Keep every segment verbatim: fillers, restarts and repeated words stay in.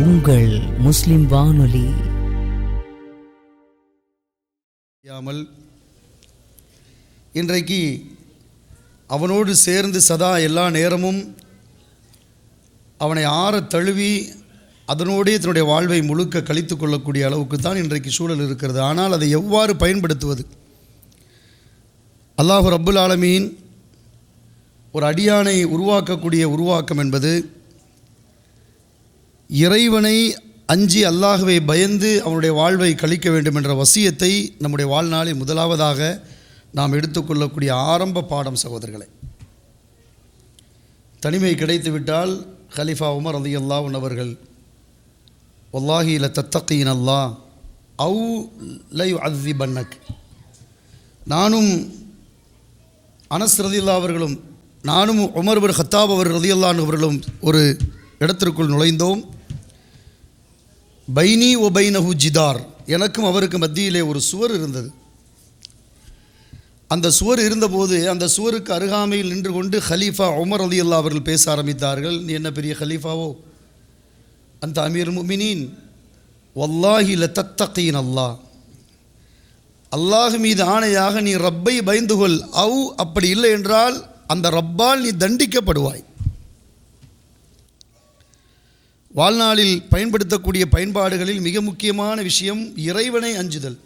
உங்கள் முஸ்லிம் வானொலி. இன்றைக்கு அவனோடு சேர்ந்து சதா எல்லா நேரமும் அவனை ஆற தழுவி அதனோடே தன்னுடைய வாழ்வை முழுக்க கழித்து கொள்ளக்கூடிய அளவுக்கு தான் இன்றைக்கு சூழல் இருக்கிறது. ஆனால் அதை எவ்வாறு பயன்படுத்துவது? அல்லாஹ் ரப்புல் ஆலமீன் ஒரு அடியானை உருவாக்கக்கூடிய உருவாக்கம் என்பது இறைவனை அஞ்சி அல்லாஹ்வை பயந்து அவனுடைய வாழ்வை கழிக்க வேண்டும் என்ற வசியத்தை நம்முடைய வாழ்நாளில் முதலாவதாக நாம் எடுத்துக்கொள்ளக்கூடிய ஆரம்ப பாடம் சகோதரர்களை. தனிமை கிடைத்துவிட்டால் கலிஃபா உமர் ரலியல்லாஹு அன்ஹு அவர்கள் வல்லாஹி ல தத்தகீன் அல்லாஹ் அவு ல யுஅذிபன்னக், நானும் அனஸ் ரலியல்லாஹு அவர்களும் நானும் உமர் பின் கத்தாப் அவர் ரலியல்லாஹு அன்ஹு அவர்களும் ஒரு இடத்திற்குள் நுழைந்தோம். பைனி ஒ பைனஹு ஜிதார், எனக்கும் அவருக்கு மத்தியிலே ஒரு சுவர் இருந்தது. அந்த சுவர் இருந்தபோது அந்த சுவருக்கு அருகாமையில் நின்று கொண்டு ஹலீஃபா உமர் ரலியல்லாஹு அவர்கள் பேச ஆரம்பித்தார்கள். நீ என்ன பெரிய ஹலீஃபாவோ, அந்த அமீர் முஃமினீன், வல்லாஹி ல தத்தகீன் அல்லாஹ், அல்லாஹ் மீது ஆணையாக நீ ரப்பை பயந்துகொள். அவு அப்படி இல்லை என்றால் அந்த ரப்பால் நீ தண்டிக்கப்படுவாய். வாழ்நாளில் பயன்படுத்தக்கூடிய பயன்பாடுகளில் மிக முக்கியமான விஷயம் இறைவனை அஞ்சுதல்.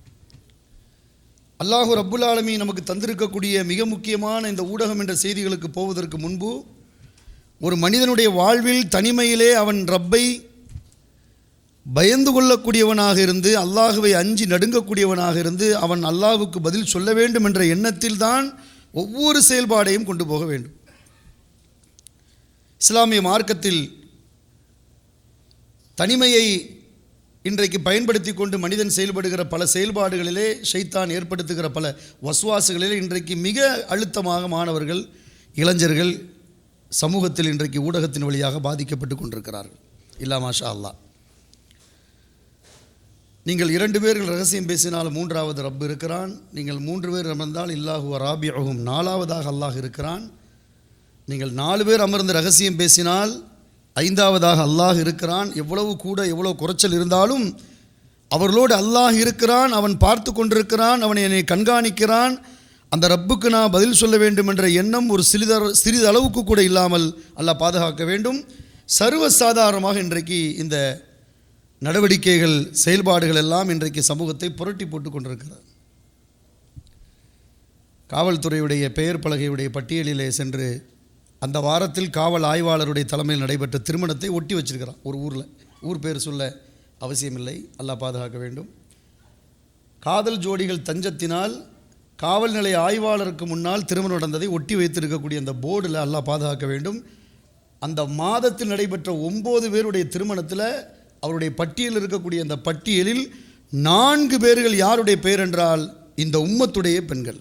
அல்லாஹு ரப்புல் ஆலமீன் நமக்கு தந்திருக்கக்கூடிய மிக முக்கியமான இந்த ஊடகம் என்ற செய்திகளுக்கு போவதற்கு முன்பு ஒரு மனிதனுடைய வாழ்வில் தனிமையிலே அவன் ரப்பை பயந்து கொள்ளக்கூடியவனாக இருந்து அல்லாஹுவை அஞ்சி நடுங்கக்கூடியவனாக இருந்து அவன் அல்லாஹுக்கு பதில் சொல்ல வேண்டும் என்ற எண்ணத்தில் தான் ஒவ்வொரு செயல்பாடையும் கொண்டு போக வேண்டும். இஸ்லாமிய மார்க்கத்தில் தனிமையை இன்றைக்கு பயன்படுத்தி கொண்டு மனிதன் செயல்படுகிற பல செயல்பாடுகளிலே ஷைத்தான் ஏற்படுத்துகிற பல வஸ்வாசுகளிலே இன்றைக்கு மிக அழுத்தமாக மாணவர்கள், இளைஞர்கள் சமூகத்தில் இன்றைக்கு ஊடகத்தின் வழியாக பாதிக்கப்பட்டு கொண்டிருக்கிறார்கள். இல்லா மாஷா அல்லாஹ். நீங்கள் இரண்டு பேர்கள் ரகசியம் பேசினால் மூன்றாவது ரப் இருக்கிறான். நீங்கள் மூன்று பேர் அமர்ந்தால் இல்லாஹு ராபியஹும், நாலாவதாக அல்லாஹ் இருக்கிறான். நீங்கள் நாலு பேர் அமர்ந்து ரகசியம் பேசினால் ஐந்தாவதாக அல்லாஹ் இருக்கிறான். எவ்வளவு கூட எவ்வளவு குறைச்சல் இருந்தாலும் அவர்களோடு அல்லாஹ் இருக்கிறான், அவன் பார்த்து கொண்டிருக்கிறான், அவனை என்னை கண்காணிக்கிறான். அந்த ரப்புக்கு நான் பதில் சொல்ல வேண்டும் என்ற எண்ணம் ஒரு சிறித சிறிது அளவுக்கு கூட இல்லாமல் அல்லாஹ் பாதுகாக்க வேண்டும். சர்வசாதாரணமாக இன்றைக்கு இந்த நடவடிக்கைகள், செயல்பாடுகள் எல்லாம் இன்றைக்கு சமூகத்தை புரட்டி போட்டு கொண்டிருக்கிறது. காவல்துறையுடைய பெயர் பலகையுடைய பட்டியலிலே சென்று அந்த வாரத்தில் காவல் ஆய்வாளருடைய தலைமையில் நடைபெற்ற திருமணத்தை ஒட்டி வச்சிருக்கிறான் ஒரு ஊரில். ஊர் பேர் சொல்ல அவசியமில்லை, அல்லாஹ் பாதுகாக்க வேண்டும். காதல் ஜோடிகள் தஞ்சத்தினால் காவல் நிலைய ஆய்வாளருக்கு முன்னால் திருமணம் நடந்ததை ஒட்டி வைத்திருக்கக்கூடிய அந்த போர்டில் அல்லாஹ் பாதுகாக்க வேண்டும். அந்த மாதத்தில் நடைபெற்ற ஒம்பது பேருடைய திருமணத்தில் அவருடைய பட்டியலில் இருக்கக்கூடிய அந்த பட்டியலில் நான்கு பேர்கள் யாருடைய பெயர் என்றால் இந்த உம்மத்துடைய பெண்கள்.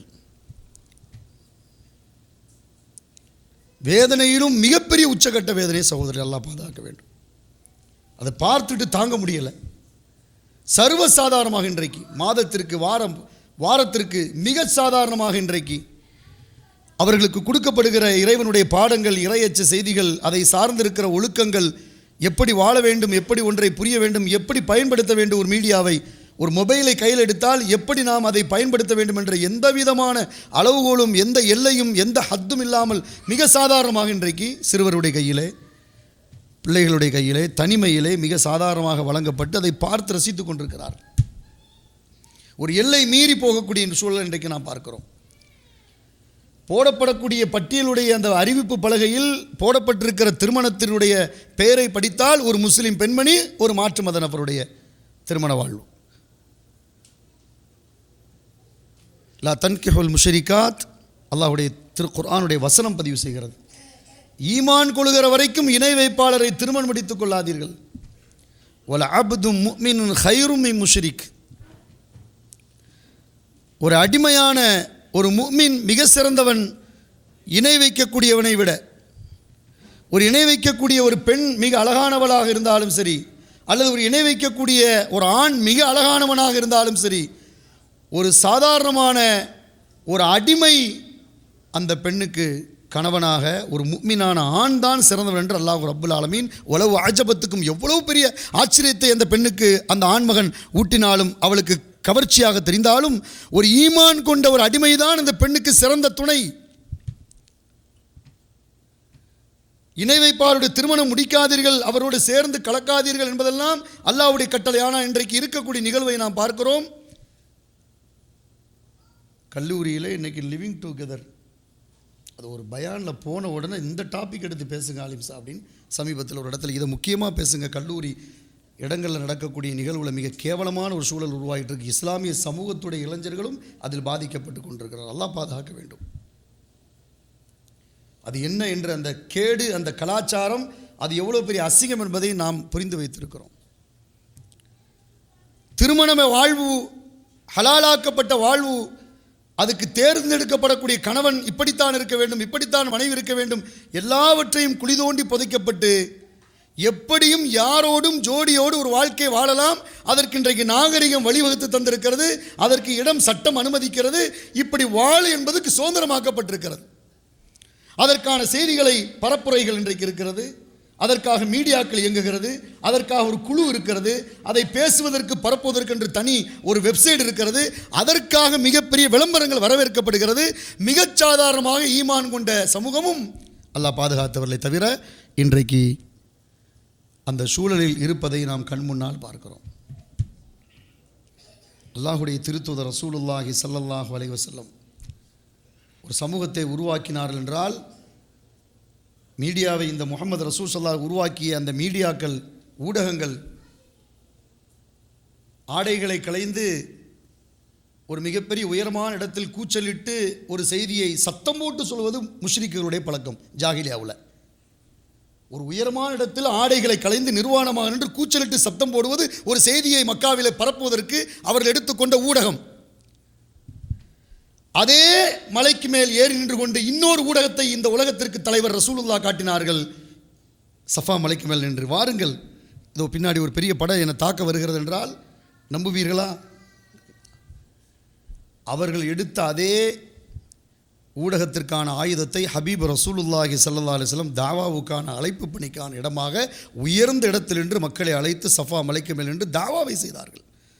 வேதனையிலும் மிகப்பெரிய உச்சக்கட்ட வேதனை சகோதரர், அல்லாஹ் பாதுகாக்க வேண்டும். அதை பார்த்துட்டு தாங்க முடியலை. சர்வசாதாரணமாக இன்றைக்கு மாதத்திற்கு வாரம் வாரத்திற்கு மிக சாதாரணமாக இன்றைக்கு அவர்களுக்கு கொடுக்கப்படுகிற இறைவனுடைய பாடங்கள், இறையச்ச செய்திகள், அதை சார்ந்திருக்கிற ஒழுக்கங்கள், எப்படி வாழ வேண்டும், எப்படி ஒன்றை புரிய வேண்டும், எப்படி பயன்படுத்த வேண்டும், ஒரு மீடியாவை, ஒரு மொபைலை கையில் எடுத்தால் எப்படி நாம் அதை பயன்படுத்த வேண்டும் என்ற எந்த விதமான அளவுகோலும், எந்த எல்லையும், எந்த ஹத்தும் இல்லாமல் மிக சாதாரணமாக இன்றைக்கு சிறுவருடைய கையிலே, பிள்ளைகளுடைய கையிலே, தனிமையிலே மிக சாதாரணமாக வழங்கப்பட்டு அதை பார்த்து ரசித்து கொண்டிருக்கிறார். ஒரு எல்லை மீறி போகக்கூடிய சூழல் இன்றைக்கு நாம் பார்க்கிறோம். போடப்படக்கூடிய பட்டியலுடைய அந்த அறிவிப்பு பலகையில் போடப்பட்டிருக்கிற திருமணத்தினுடைய பெயரை படித்தால் ஒரு முஸ்லிம் பெண்மணி, ஒரு மாற்று மத நபருடைய திருமண வாழ்வு. லா தன்கிஹுல் முஷ்ரிகாத், அல்லாஹ்வுடைய திரு குர்ஆனுடைய வசனம் பதிவு செய்கிறது. ஈமான் கொள்கிற வரைக்கும் இணை வைப்பாளரை திருமணம் முடித்துக் கொள்ளாதீர்கள். வல அப்தும் முஃமினுன் கைரும் மின் முஷ்ரிக், ஒரு அடிமையான ஒரு முஃமின் மிக சிறந்தவன் இணை வைக்கக்கூடியவனை விட. ஒரு இணை வைக்கக்கூடிய ஒரு பெண் மிக அழகானவளாக இருந்தாலும் சரி, அல்லது ஒரு இணை வைக்கக்கூடிய ஒரு ஆண் மிக அழகானவனாக இருந்தாலும் சரி, ஒரு சாதாரணமான ஒரு அடிமை அந்த பெண்ணுக்கு கணவனாக ஒரு முஃமினான ஆண் தான் சிறந்தவன் என்று அல்லாஹ் ரப்புல் ஆலமீன் உலவு அஜபத்துக்கும் எவ்வளவு பெரிய ஆச்சரியத்தை அந்த பெண்ணுக்கு அந்த ஆண்மகன் ஊட்டினாலும் அவளுக்கு கவர்ச்சியாக தெரிந்தாலும் ஒரு ஈமான் கொண்ட ஒரு அடிமைதான் அந்த பெண்ணுக்கு சிறந்த துணை. இணை வைப்பாருடைய திருமணம் முடிக்காதீர்கள், அவரோடு சேர்ந்து கலக்காதீர்கள் என்பதெல்லாம் அல்லாஹ்வுடைய கட்டளை. ஆனால் இன்றைக்கு இருக்கக்கூடிய நிகழ்வை நாம் பார்க்கிறோம். கல்லூரியில் இன்னைக்கு லிவிங் டுகெதர், அது ஒரு பயானில் போன உடனே இந்த டாபிக் எடுத்து பேசுங்க ஆலிம்சா அப்படின்னு சமீபத்தில் ஒரு இடத்துல இதை முக்கியமாக பேசுங்க. கல்லூரி இடங்களில் நடக்கக்கூடிய நிகழ்வுகளில் மிக கேவலமான ஒரு சூழல் உருவாகிட்டு இருக்கு. இஸ்லாமிய சமூகத்துடைய இளைஞர்களும் அதில் பாதிக்கப்பட்டு கொண்டிருக்கிறார். அல்லாஹ் பாதுகாக்க வேண்டும். அது என்ன என்ற அந்த கேடு, அந்த கலாச்சாரம், அது எவ்வளோ பெரிய அசிங்கம் என்பதை நாம் புரிந்து வைத்திருக்கிறோம். திருமண வாழ்வு, ஹலாலாக்கப்பட்ட வாழ்வு, அதுக்கு தேர்ந்தெடுக்கப்படக்கூடிய கணவன் இப்படித்தான் இருக்க வேண்டும், இப்படித்தான் மனைவி இருக்க வேண்டும், எல்லாவற்றையும் குழி தோண்டி புதைக்கப்பட்டு எப்படியும் யாரோடும் ஜோடியோடு ஒரு வாழ்க்கை வாழலாம், அதற்கு இன்றைக்கு நாகரிகம் வழிவகுத்து தந்திருக்கிறது, அதற்கு இடம் சட்டம் அனுமதிக்கிறது. இப்படி வாழு என்பதற்கு சுதந்திரமாக்கப்பட்டிருக்கிறது. அதற்கான செய்திகளை பரப்புரைகள் இன்றைக்கு இருக்கிறது, அதற்காக மீடியாக்கள் இயங்குகிறது, அதற்காக ஒரு குழு இருக்கிறது, அதை பேசுவதற்கு பரப்புவதற்கு என்று தனி ஒரு வெப்சைட் இருக்கிறது, அதற்காக மிகப்பெரிய விளம்பரங்கள் வரவேற்கப்படுகிறது. மிகச் சாதாரணமாக ஈமான் கொண்ட சமூகமும் அல்லாஹ் பாதுகாத்தவர்களை தவிர இன்றைக்கு அந்த சூழலில் இருப்பதை நாம் கண் முன்னால் பார்க்கிறோம். அல்லாஹுடைய திருத்தூதர் ரசூலுல்லாஹி ஸல்லல்லாஹு அலைஹி வஸல்லம் ஒரு சமூகத்தை உருவாக்கினார்கள் என்றால், மீடியாவை இந்த முஹம்மது ரசூல் ஸல்லல்லாஹு உருவாக்கிய அந்த மீடியாக்கள், ஊடகங்கள் ஆடைகளை களைந்து ஒரு மிகப்பெரிய உயரமான இடத்தில் கூச்சலிட்டு ஒரு செய்தியை சத்தம் போட்டு சொல்வது முஷ்ரிக்குகளுடைய பழக்கம். ஜாகிலியாவில் ஒரு உயரமான இடத்தில் ஆடைகளை களைந்து நிர்வாணமாக நின்று கூச்சலிட்டு சத்தம் போடுவது ஒரு செய்தியை மக்காவிலே பரப்புவதற்கு அவர்கள் எடுத்துக்கொண்ட ஊடகம். அதே மலைக்கு மேல் ஏறி நின்று கொண்டு இன்னொரு ஊடகத்தை இந்த உலகத்திற்கு தலைவர் ரசூலுல்லாஹ் காட்டினார்கள். சஃபா மலைக்கு மேல் நின்று, வாருங்கள், இதோ பின்னாடி ஒரு பெரிய படை என்னை தாக்க வருகிறது என்றால் நம்புவீர்களா? அவர்கள் எடுத்த அதே ஊடகத்திற்கான ஆயுதத்தை ஹபீப் ரசூலுல்லாஹி ஸல்லல்லாஹு அலைஹி வஸல்லம் தாவாவுக்கான அழைப்பு பணிக்கான இடமாக உயர்ந்த இடத்தில் நின்று மக்களை அழைத்து சஃபா மலைக்கு மேல் நின்று தாவாவை செய்தார்கள்.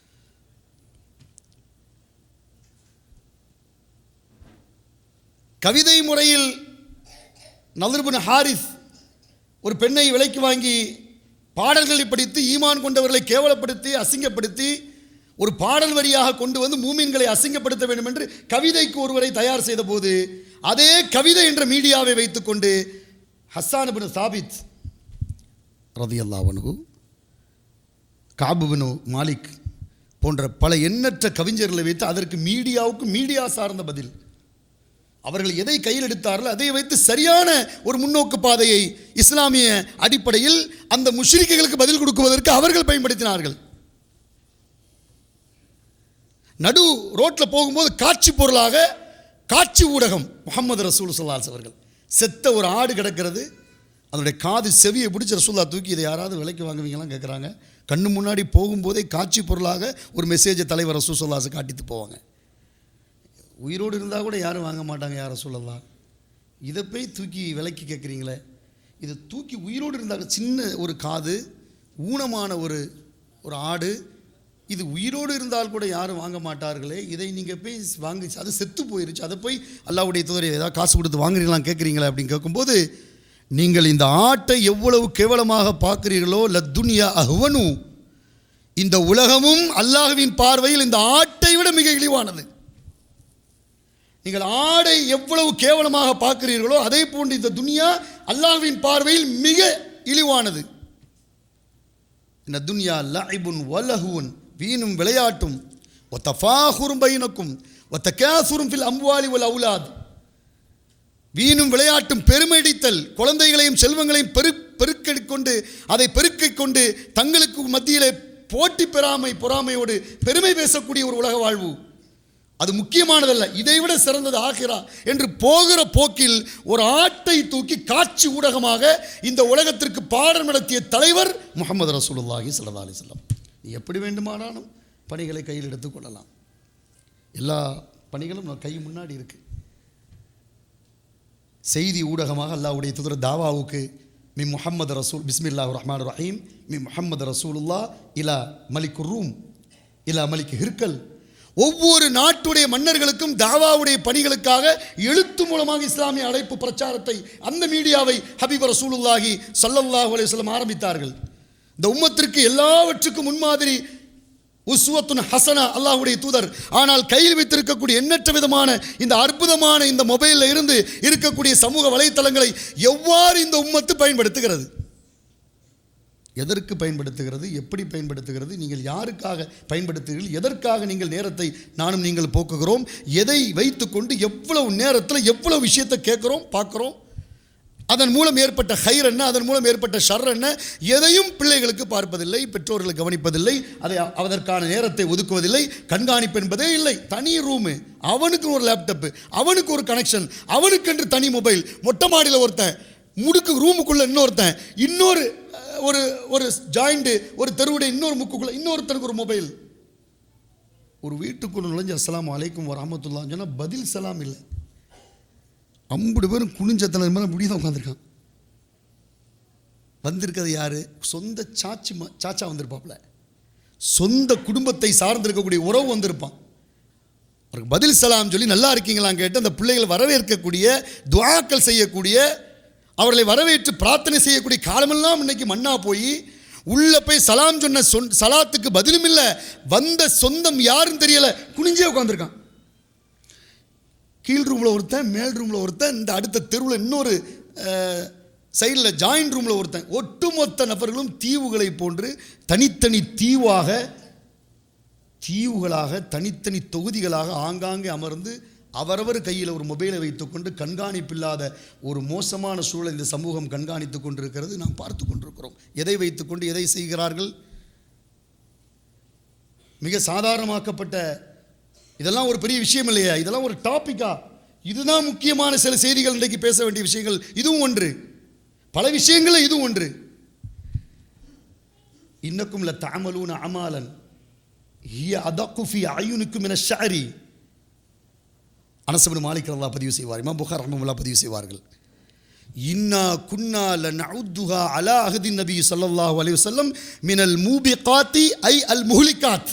கவிதை முறையில் நத்ர் இப்னு ஹாரிஸ் ஒரு பெண்ணை விலைக்கு வாங்கி பாடல்களை படித்து ஈமான் கொண்டவர்களை கேவலப்படுத்தி அசிங்கப்படுத்தி ஒரு பாடல் வரியாக கொண்டு வந்து மூமின்களை அசிங்கப்படுத்த வேண்டும் என்று கவிதைக்கு ஒருவரை தயார் செய்த போது, அதே கவிதை என்ற மீடியாவை வைத்துக்கொண்டு ஹஸ்ஸான் இப்னு சாபித் ரலியல்லாஹு அன்ஹு, கஅப் இப்னு மாலிக் போன்ற பல எண்ணற்ற கவிஞர்களை வைத்து அதற்கு மீடியாவுக்கு மீடியா சார்ந்த பதில். அவர்கள் எதை கையில் எடுத்தார்கள் அதை வைத்து சரியான ஒரு முன்னோக்கு பாதையை இஸ்லாமிய அடிப்படையில் அந்த முஷ்ரிக்குகளுக்கு பதில் கொடுக்குவதற்கு அவர்கள் பயன்படுத்தினார்கள். நடு ரோட்டில் போகும்போது காட்சி பொருளாக காட்சி ஊடகம் முஹம்மது ரசூல் ஸல்லல்லாஹு அலைஹி அவர்கள், செத்த ஒரு ஆடு கிடக்கிறது, அதனுடைய காது செவியை பிடிச்சி ரசூலுல்லாஹ் தூக்கி இதை யாராவது விலைக்கு வாங்குவீங்களாம் கேட்குறாங்க. கண்ணு முன்னாடி போகும்போதே காட்சி பொருளாக ஒரு மெசேஜை தலைவர் ரசூல் ஸல்லல்லாஹு அலைஹி காட்டிட்டு போவாங்க. உயிரோடு இருந்தால் கூட யாரும் வாங்க மாட்டாங்க. யாரை சொல்லலாம், இதை போய் தூக்கி விலைக்கு கேட்குறீங்களே, இதை தூக்கி உயிரோடு இருந்தால் சின்ன ஒரு காது, ஊனமான ஒரு ஒரு ஆடு, இது உயிரோடு இருந்தால் கூட யாரும் வாங்க மாட்டார்களே, இதை நீங்கள் போய் வாங்கி, அது செத்து போயிருச்சு, அதை போய் அல்லாஹ்வுடைய தூதரை ஏதாவது காசு கொடுத்து வாங்குறீங்களாம் கேட்குறீங்களே அப்படின்னு கேட்கும்போது, நீங்கள் இந்த ஆட்டை எவ்வளவு கேவலமாக பார்க்குறீர்களோ, லத்துன்யா அஹ்வனு, இந்த உலகமும் அல்லாஹ்வின் பார்வையில் இந்த ஆட்டை விட மிக இழிவானது. நீங்கள் ஆடை எவ்வளவு கேவலமாக பார்க்கிறீர்களோ அதே போன்று இந்த துனியா அல்லாஹ்வின் பார்வையில் மிக இழிவானது. இந்த துனியா லஐபுன் வலஹுன், வீணும் விளையாட்டும், வதஃபாஹுரும் பைனக்கும் வதகாசுரும் ஃபில் அம்வாலி வல் அவுலாத், வீணும் விளையாட்டும், பெருமையடித்தல், குழந்தைகளையும் செல்வங்களையும் பெரு பெருக்கிக் கொண்டு அதை பெருக்கிக் கொண்டு தங்களுக்கு மத்தியிலே போட்டி பெறாமை பொறாமையோடு பெருமை பேசக்கூடிய ஒரு உலக வாழ்வு, அது முக்கியமானதல்ல, இதைவிட சிறந்தது ஆகிரா என்று போகிற போக்கில் ஒரு ஆட்டை தூக்கி காட்சி ஊடகமாக இந்த உலகத்திற்கு பாடம் நடத்திய தலைவர் முஹம்மது ரசூலுல்லாஹி ஸல்லல்லாஹு அலைஹி வஸல்லம். எப்படி வேண்டுமானாலும் பணிகளை கையில் எடுத்துக்கொள்ளலாம், எல்லா பணிகளும் கை முன்னாடி இருக்கு. செய்தி ஊடகமாக அல்லாஹ்வுடைய தூதர் தாவாவுக்கு மி முஹம்மது ரசூல் பிஸ்மில்லாஹ் ரஹ்மான் ரஹீம் மி முஹம்மது ரசூலுல்லா இலா மலிக் ரூம் இலா மலிக் ஹிர்கல். ஒவ்வொரு நாட்டுடைய மன்னர்களுக்கும் தாவாவுடைய பணிகளுக்காக எழுத்து மூலமாக இஸ்லாமிய அழைப்பு பிரச்சாரத்தை அந்த மீடியாவை ஹபீப் ரசூலுல்லாஹி ஸல்லல்லாஹு அலைஹி வஸல்லம் ஆரம்பித்தார்கள். இந்த உம்மத்திற்கு எல்லாவற்றுக்கும் முன்மாதிரி உஸ்வத்துன் ஹசனா அல்லாஹ்வுடைய தூதர். ஆனால் கையில் வைத்திருக்கக்கூடிய எண்ணற்ற விதமான இந்த அற்புதமான இந்த மொபைலில் இருந்து இருக்கக்கூடிய சமூக வலைத்தளங்களை எவ்வாறு இந்த உம்மத்து பயன்படுத்துகிறது, எதற்கு பயன்படுத்துகிறது, எப்படி பயன்படுத்துகிறது, நீங்கள் யாருக்காக பயன்படுத்துகிறீர்கள், எதற்காக நீங்கள் நேரத்தை நானும் நீங்கள் போக்குகிறோம், எதை வைத்துக்கொண்டு எவ்வளவு நேரத்தில் எவ்வளவு விஷயத்தை கேட்குறோம் பார்க்குறோம், அதன் மூலம் ஏற்பட்ட ஹைர் என்ன, அதன் மூலம் ஏற்பட்ட ஷர் என்ன, எதையும் பிள்ளைகளுக்கு பார்ப்பதில்லை, பெற்றோர்கள் கவனிப்பதில்லை, அதை அதற்கான நேரத்தை ஒதுக்குவதில்லை, கண்காணிப்பு என்பதே இல்லை. தனி ரூமு, அவனுக்கு ஒரு லேப்டாப்பு, அவனுக்கு ஒரு கனெக்ஷன், அவனுக்கென்று தனி மொபைல், மொட்டை மாடியில் ஒருத்தன், முடுக்கு ரூமுக்குள்ளே இன்னொருத்தன், இன்னொரு ஒரு ஒரு ஜாயிண்ட்டு, ஒரு தெருவுடைய இன்னொரு முக்குக்குள்ளே இன்னொருத்தனுக்கு ஒரு மொபைல். ஒரு வீட்டுக்குள்ள நுழைஞ்சு அஸ்ஸலாமு அலைக்கும் வரஹ்மத்துல்லாஹ்னு சொன்னால் பதில் சலாம் இல்லை. ஐம்பது பேரும் குனிஞ்சத்தில் மேலே முடிதான் உட்காந்துருக்கான். வந்திருக்கிறது யார்? சொந்த சாச்சி சாச்சா வந்திருப்பாப்புல, சொந்த குடும்பத்தை சார்ந்திருக்கக்கூடிய உறவு வந்திருப்பான். அவருக்கு பதில் சலாம் சொல்லி நல்லா இருக்கீங்களான்னு கேட்டு அந்த பிள்ளைகளை வரவேற்கக்கூடிய, துஆக்கள் செய்யக்கூடிய, அவர்களை வரவேற்று பிரார்த்தனை செய்யக்கூடிய காலமெல்லாம் இன்னைக்கு மண்ணா போய் உள்ளே போய் சலாம் சொன்ன சொன் சலாத்துக்கு பதிலும் இல்லை. வந்த சொந்தம் யாருன்னு தெரியலை, குனிஞ்சே உட்காந்துருக்கான். கீழ் ரூமில் ஒருத்தன், மேல் ரூமில் ஒருத்தன், இந்த அடுத்த தெருவில் இன்னொரு சைடில் ஜாயிண்ட் ரூமில் ஒருத்தன். ஒட்டுமொத்த நபர்களும் தீவுகளை போன்று தனித்தனி தீவாக தீவுகளாக தனித்தனி தொகுதிகளாக ஆங்காங்கே அமர்ந்து அவரவர் கையில் ஒரு மொபைலை வைத்துக்கொண்டு கண்காணிப்பில்லாத ஒரு மோசமான சூழல் இந்த சமூகம் கண்காணித்து கொண்டிருக்கிறது. நாம் பார்த்து கொண்டிருக்கிறோம். எதை வைத்துக்கொண்டு எதை செய்கிறார்கள்? மிக சாதாரணமாக்கப்பட்ட, இதெல்லாம் ஒரு பெரிய விஷயம் இல்லையா, இதெல்லாம் ஒரு டாபிக்கா? இதுதான் முக்கியமான சில செய்திகள், இன்றைக்கு பேச வேண்டிய விஷயங்கள் இதுவும் ஒன்று, பல விஷயங்கள் இதுவும் ஒன்று. இன்னக்கும் ல தஅமலூன அமாலன் ஹிய அதக்கு ஃபீ அயுனிக்கும் மின ஷஅரி. அனஸ் இப்னு மாலிக் ரலியல்லாஹு பதிவு செய்வார், இமாம் புகாரி ரஹ்மத்துல்லாஹி பதிவு செய்வார்கள். இன்னா குன்னா லனஉதுஹா அலா அஹ்தி நபி ஸல்லல்லாஹு அலைஹி வஸல்லம் மினல் மூபிகாத்தி ஐ அல் முஹ்லிகாத்.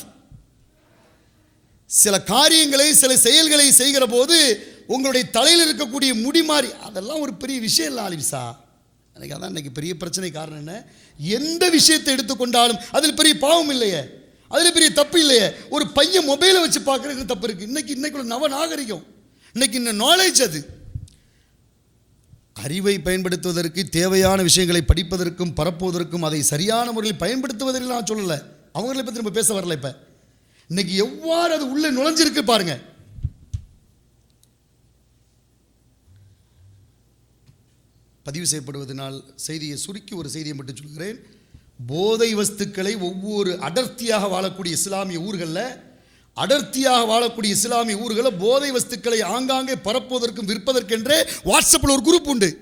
சில காரியங்களை சில செயல்களை செய்கிற போது உங்களுடைய தலையில் இருக்கக்கூடிய முடி மாறி, அதெல்லாம் ஒரு பெரிய விஷயம் இல்லை ஆலிம்சா. எனக்கு அதான் இன்றைக்கி பெரிய பிரச்சனை. காரணம் என்ன? எந்த விஷயத்தை எடுத்துக்கொண்டாலும் அதில் பெரிய பாவம் இல்லையே, அதில் பெரிய தப்பு இல்லையே. ஒரு பையன் மொபைலை வச்சு பார்க்குறதுக்கு தப்பு இருக்குது. இன்றைக்கி இன்னைக்குள்ள நவ நாகரிகம், இன்றைக்கி இந்த நாலேஜ், அது அறிவை பயன்படுத்துவதற்கு, தேவையான விஷயங்களை படிப்பதற்கும் பரப்புவதற்கும் அதை சரியான முறையில் பயன்படுத்துவதில் நான் சொல்லலை, அவங்களை பற்றி நம்ம பேச வரல. இப்போ இன்னைக்கு எவ்வாறு அது உள்ளே நுழைஞ்சிருக்கு பாருங்க. பதிவு செய்யப்படுவதனால் செய்தியை சுருக்கி ஒரு செய்தியை மட்டும் சொல்கிறேன். போதை வஸ்துக்களை ஒவ்வொரு அடர்த்தியாக வாழக்கூடிய இஸ்லாமிய ஊர்களில் அடர்த்தியாக வாழக்கூடிய இஸ்லாமிய ஊர்களில் போதை வஸ்துக்களை ஆங்காங்கே பரப்புவதற்கும் விற்பதற்கென்றே வாட்ஸ்அப்பில் ஒரு குரூப் உண்டு.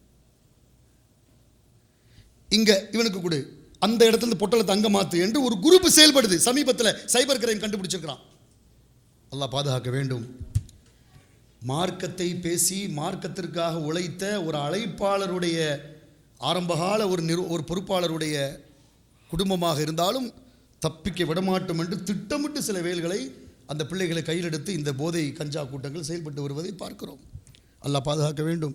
இங்கே இவனுக்கு கொடு, அந்த இடத்துல பொட்டலத்தை அங்கே மாற்று என்று ஒரு குரூப் செயல்படுது. சமீபத்தில் சைபர் கிரைம் கண்டுபிடிச்சிருக்கிறான். அல்லாஹ் பாதுகாக்க வேண்டும். மார்க்கத்தை பேசி மார்க்கத்திற்காக உழைத்த ஒரு அழைப்பாளருடைய ஆரம்பகால ஒரு நிறு ஒரு பொறுப்பாளருடைய குடும்பமாக இருந்தாலும் தப்பிக்க விடமாட்டோம் என்று திட்டமிட்டு சில வேல்களை அந்த பிள்ளைகளை கையில் எடுத்து இந்த போதை கஞ்சா கூட்டங்கள் செயல்பட்டு வருவதை பார்க்கிறோம். அல்லாஹ் பாதுகாக்க வேண்டும்.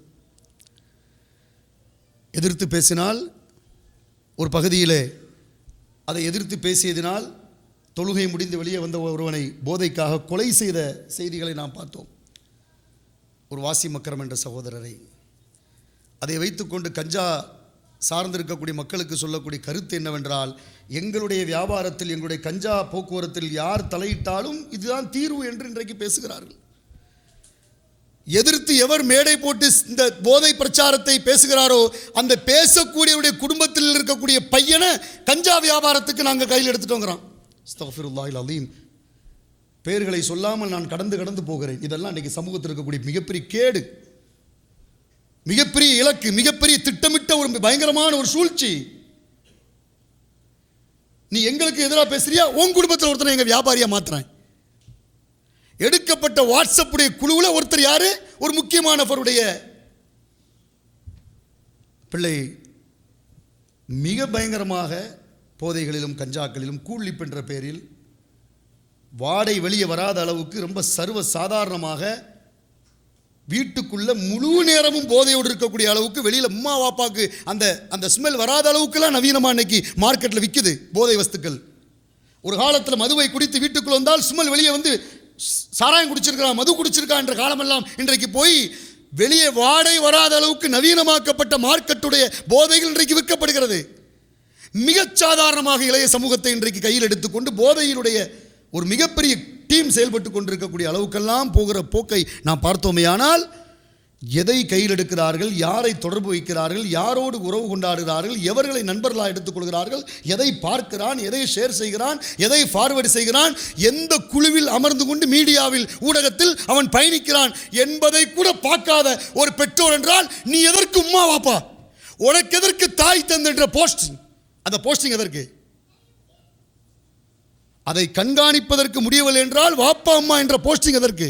எதிர்த்து பேசினால் ஒரு பகுதியிலே அதை எதிர்த்து பேசியதினால் தொழுகை முடிந்து வெளியே வந்த ஒருவனை போதைக்காக கொலை செய்த செய்திகளை நாம் பார்த்தோம். ஒரு வாசி மக்கரம் என்ற சகோதரரை, அதை வைத்துக்கொண்டு கஞ்சா சார்ந்திருக்கக்கூடிய மக்களுக்கு சொல்லக்கூடிய கருத்து என்னவென்றால், எங்களுடைய வியாபாரத்தில் எங்களுடைய கஞ்சா போக்குவரத்தில் யார் தலையிட்டாலும் இதுதான் தீர்வு என்று இன்றைக்கு பேசுகிறார்கள். எதிர்த்து எவர் மேடை போட்டு இந்த போதை பிரச்சாரத்தை பேசுகிறாரோ அந்த பேசக்கூடியவருடைய குடும்பத்தில் இருக்கக்கூடிய பையனை கஞ்சா வியாபாரத்துக்கு நாங்கள் கையில் எடுத்துட்டோங்கிறோம். அஸ்தக்ஃபிருல்லாஹில் அலீம். பெயர்களை சொல்லாமல் நான் கடந்து கடந்து போகிறேன். இதெல்லாம் இன்றைக்கி சமூகத்தில் இருக்கக்கூடிய மிகப்பெரிய கேடு, மிகப்பெரிய இலக்கு, மிகப்பெரிய திட்டமிட்ட ஒரு பயங்கரமான ஒரு சூழ்ச்சி. நீ எங்களுக்கு எதிராக பேசுறியா, உன் குடும்பத்தில் ஒருத்தர் எங்கள் வியாபாரியா மாத்துறேன். எடுக்கப்பட்ட வாட்ஸ்அப்புடைய குழுவில் ஒருத்தர் யாரு? ஒரு முக்கியமான நபருடைய பிள்ளை மிக பயங்கரமாக போதைகளிலும் கஞ்சாக்களிலும் கூலிப் என்ற பெயரில் வாடை வெளியே வராத அளவுக்கு ரொம்ப சர்வ சாதாரணமாக வீட்டுக்குள்ள முழு நேரமும் போதையோடு இருக்கக்கூடிய அளவுக்கு வெளியில் அம்மா வாப்பாக்கு அந்த அந்த ஸ்மெல் வராத அளவுக்குலாம் நவீனமாக இன்னைக்கு மார்க்கெட்டில் விற்குது போதை வஸ்துக்கள். ஒரு காலத்தில் மதுவை குடித்து வீட்டுக்குள்ள வந்தால் ஸ்மெல் வெளியே வந்து சாராயம் குடிச்சிருக்கான் மது குடிச்சிருக்கான் என்ற காலமெல்லாம் இன்றைக்கு போய் வெளியே வாடை வராத அளவுக்கு நவீனமாக்கப்பட்ட மார்க்கெட்டுடைய போதைகள் இன்றைக்கு விற்கப்படுகிறது. மிகச் சாதாரணமாக இளைய சமூகத்தை இன்றைக்கு கையில் எடுத்துக்கொண்டு போதையினுடைய ஒரு மிகப்பெரிய டீம் செயல்பட்டு கொண்டிருக்கக்கூடிய அளவுக்கெல்லாம் போகிற போக்கை நாம் பார்த்தோமே. ஆனால் எதை கையில் எடுக்கிறார்கள், யாரை தொடர்பு வைக்கிறார்கள், யாரோடு உறவு கொண்டாடுகிறார்கள், எவர்களை நண்பர்களாக எடுத்துக்கொள்கிறார்கள், எதை பார்க்கிறான், எதை ஷேர் செய்கிறான், எதை ஃபார்வர்டு செய்கிறான், எந்த குழுவில் அமர்ந்து கொண்டு மீடியாவில் ஊடகத்தில் அவன் பயணிக்கிறான் என்பதை கூட பார்க்காத ஒரு பெற்றோர் என்றால் நீ எதற்கு உம்மா வாப்பா, உனக்கு எதற்கு தாய் தந்தை போஸ்டிங்? அந்த போஸ்டிங் எதற்கு? அதை கண்காணிப்பதற்கு முடியவில்லை என்றால் வாப்பா அம்மா என்ற போஸ்டிங் எதற்கு?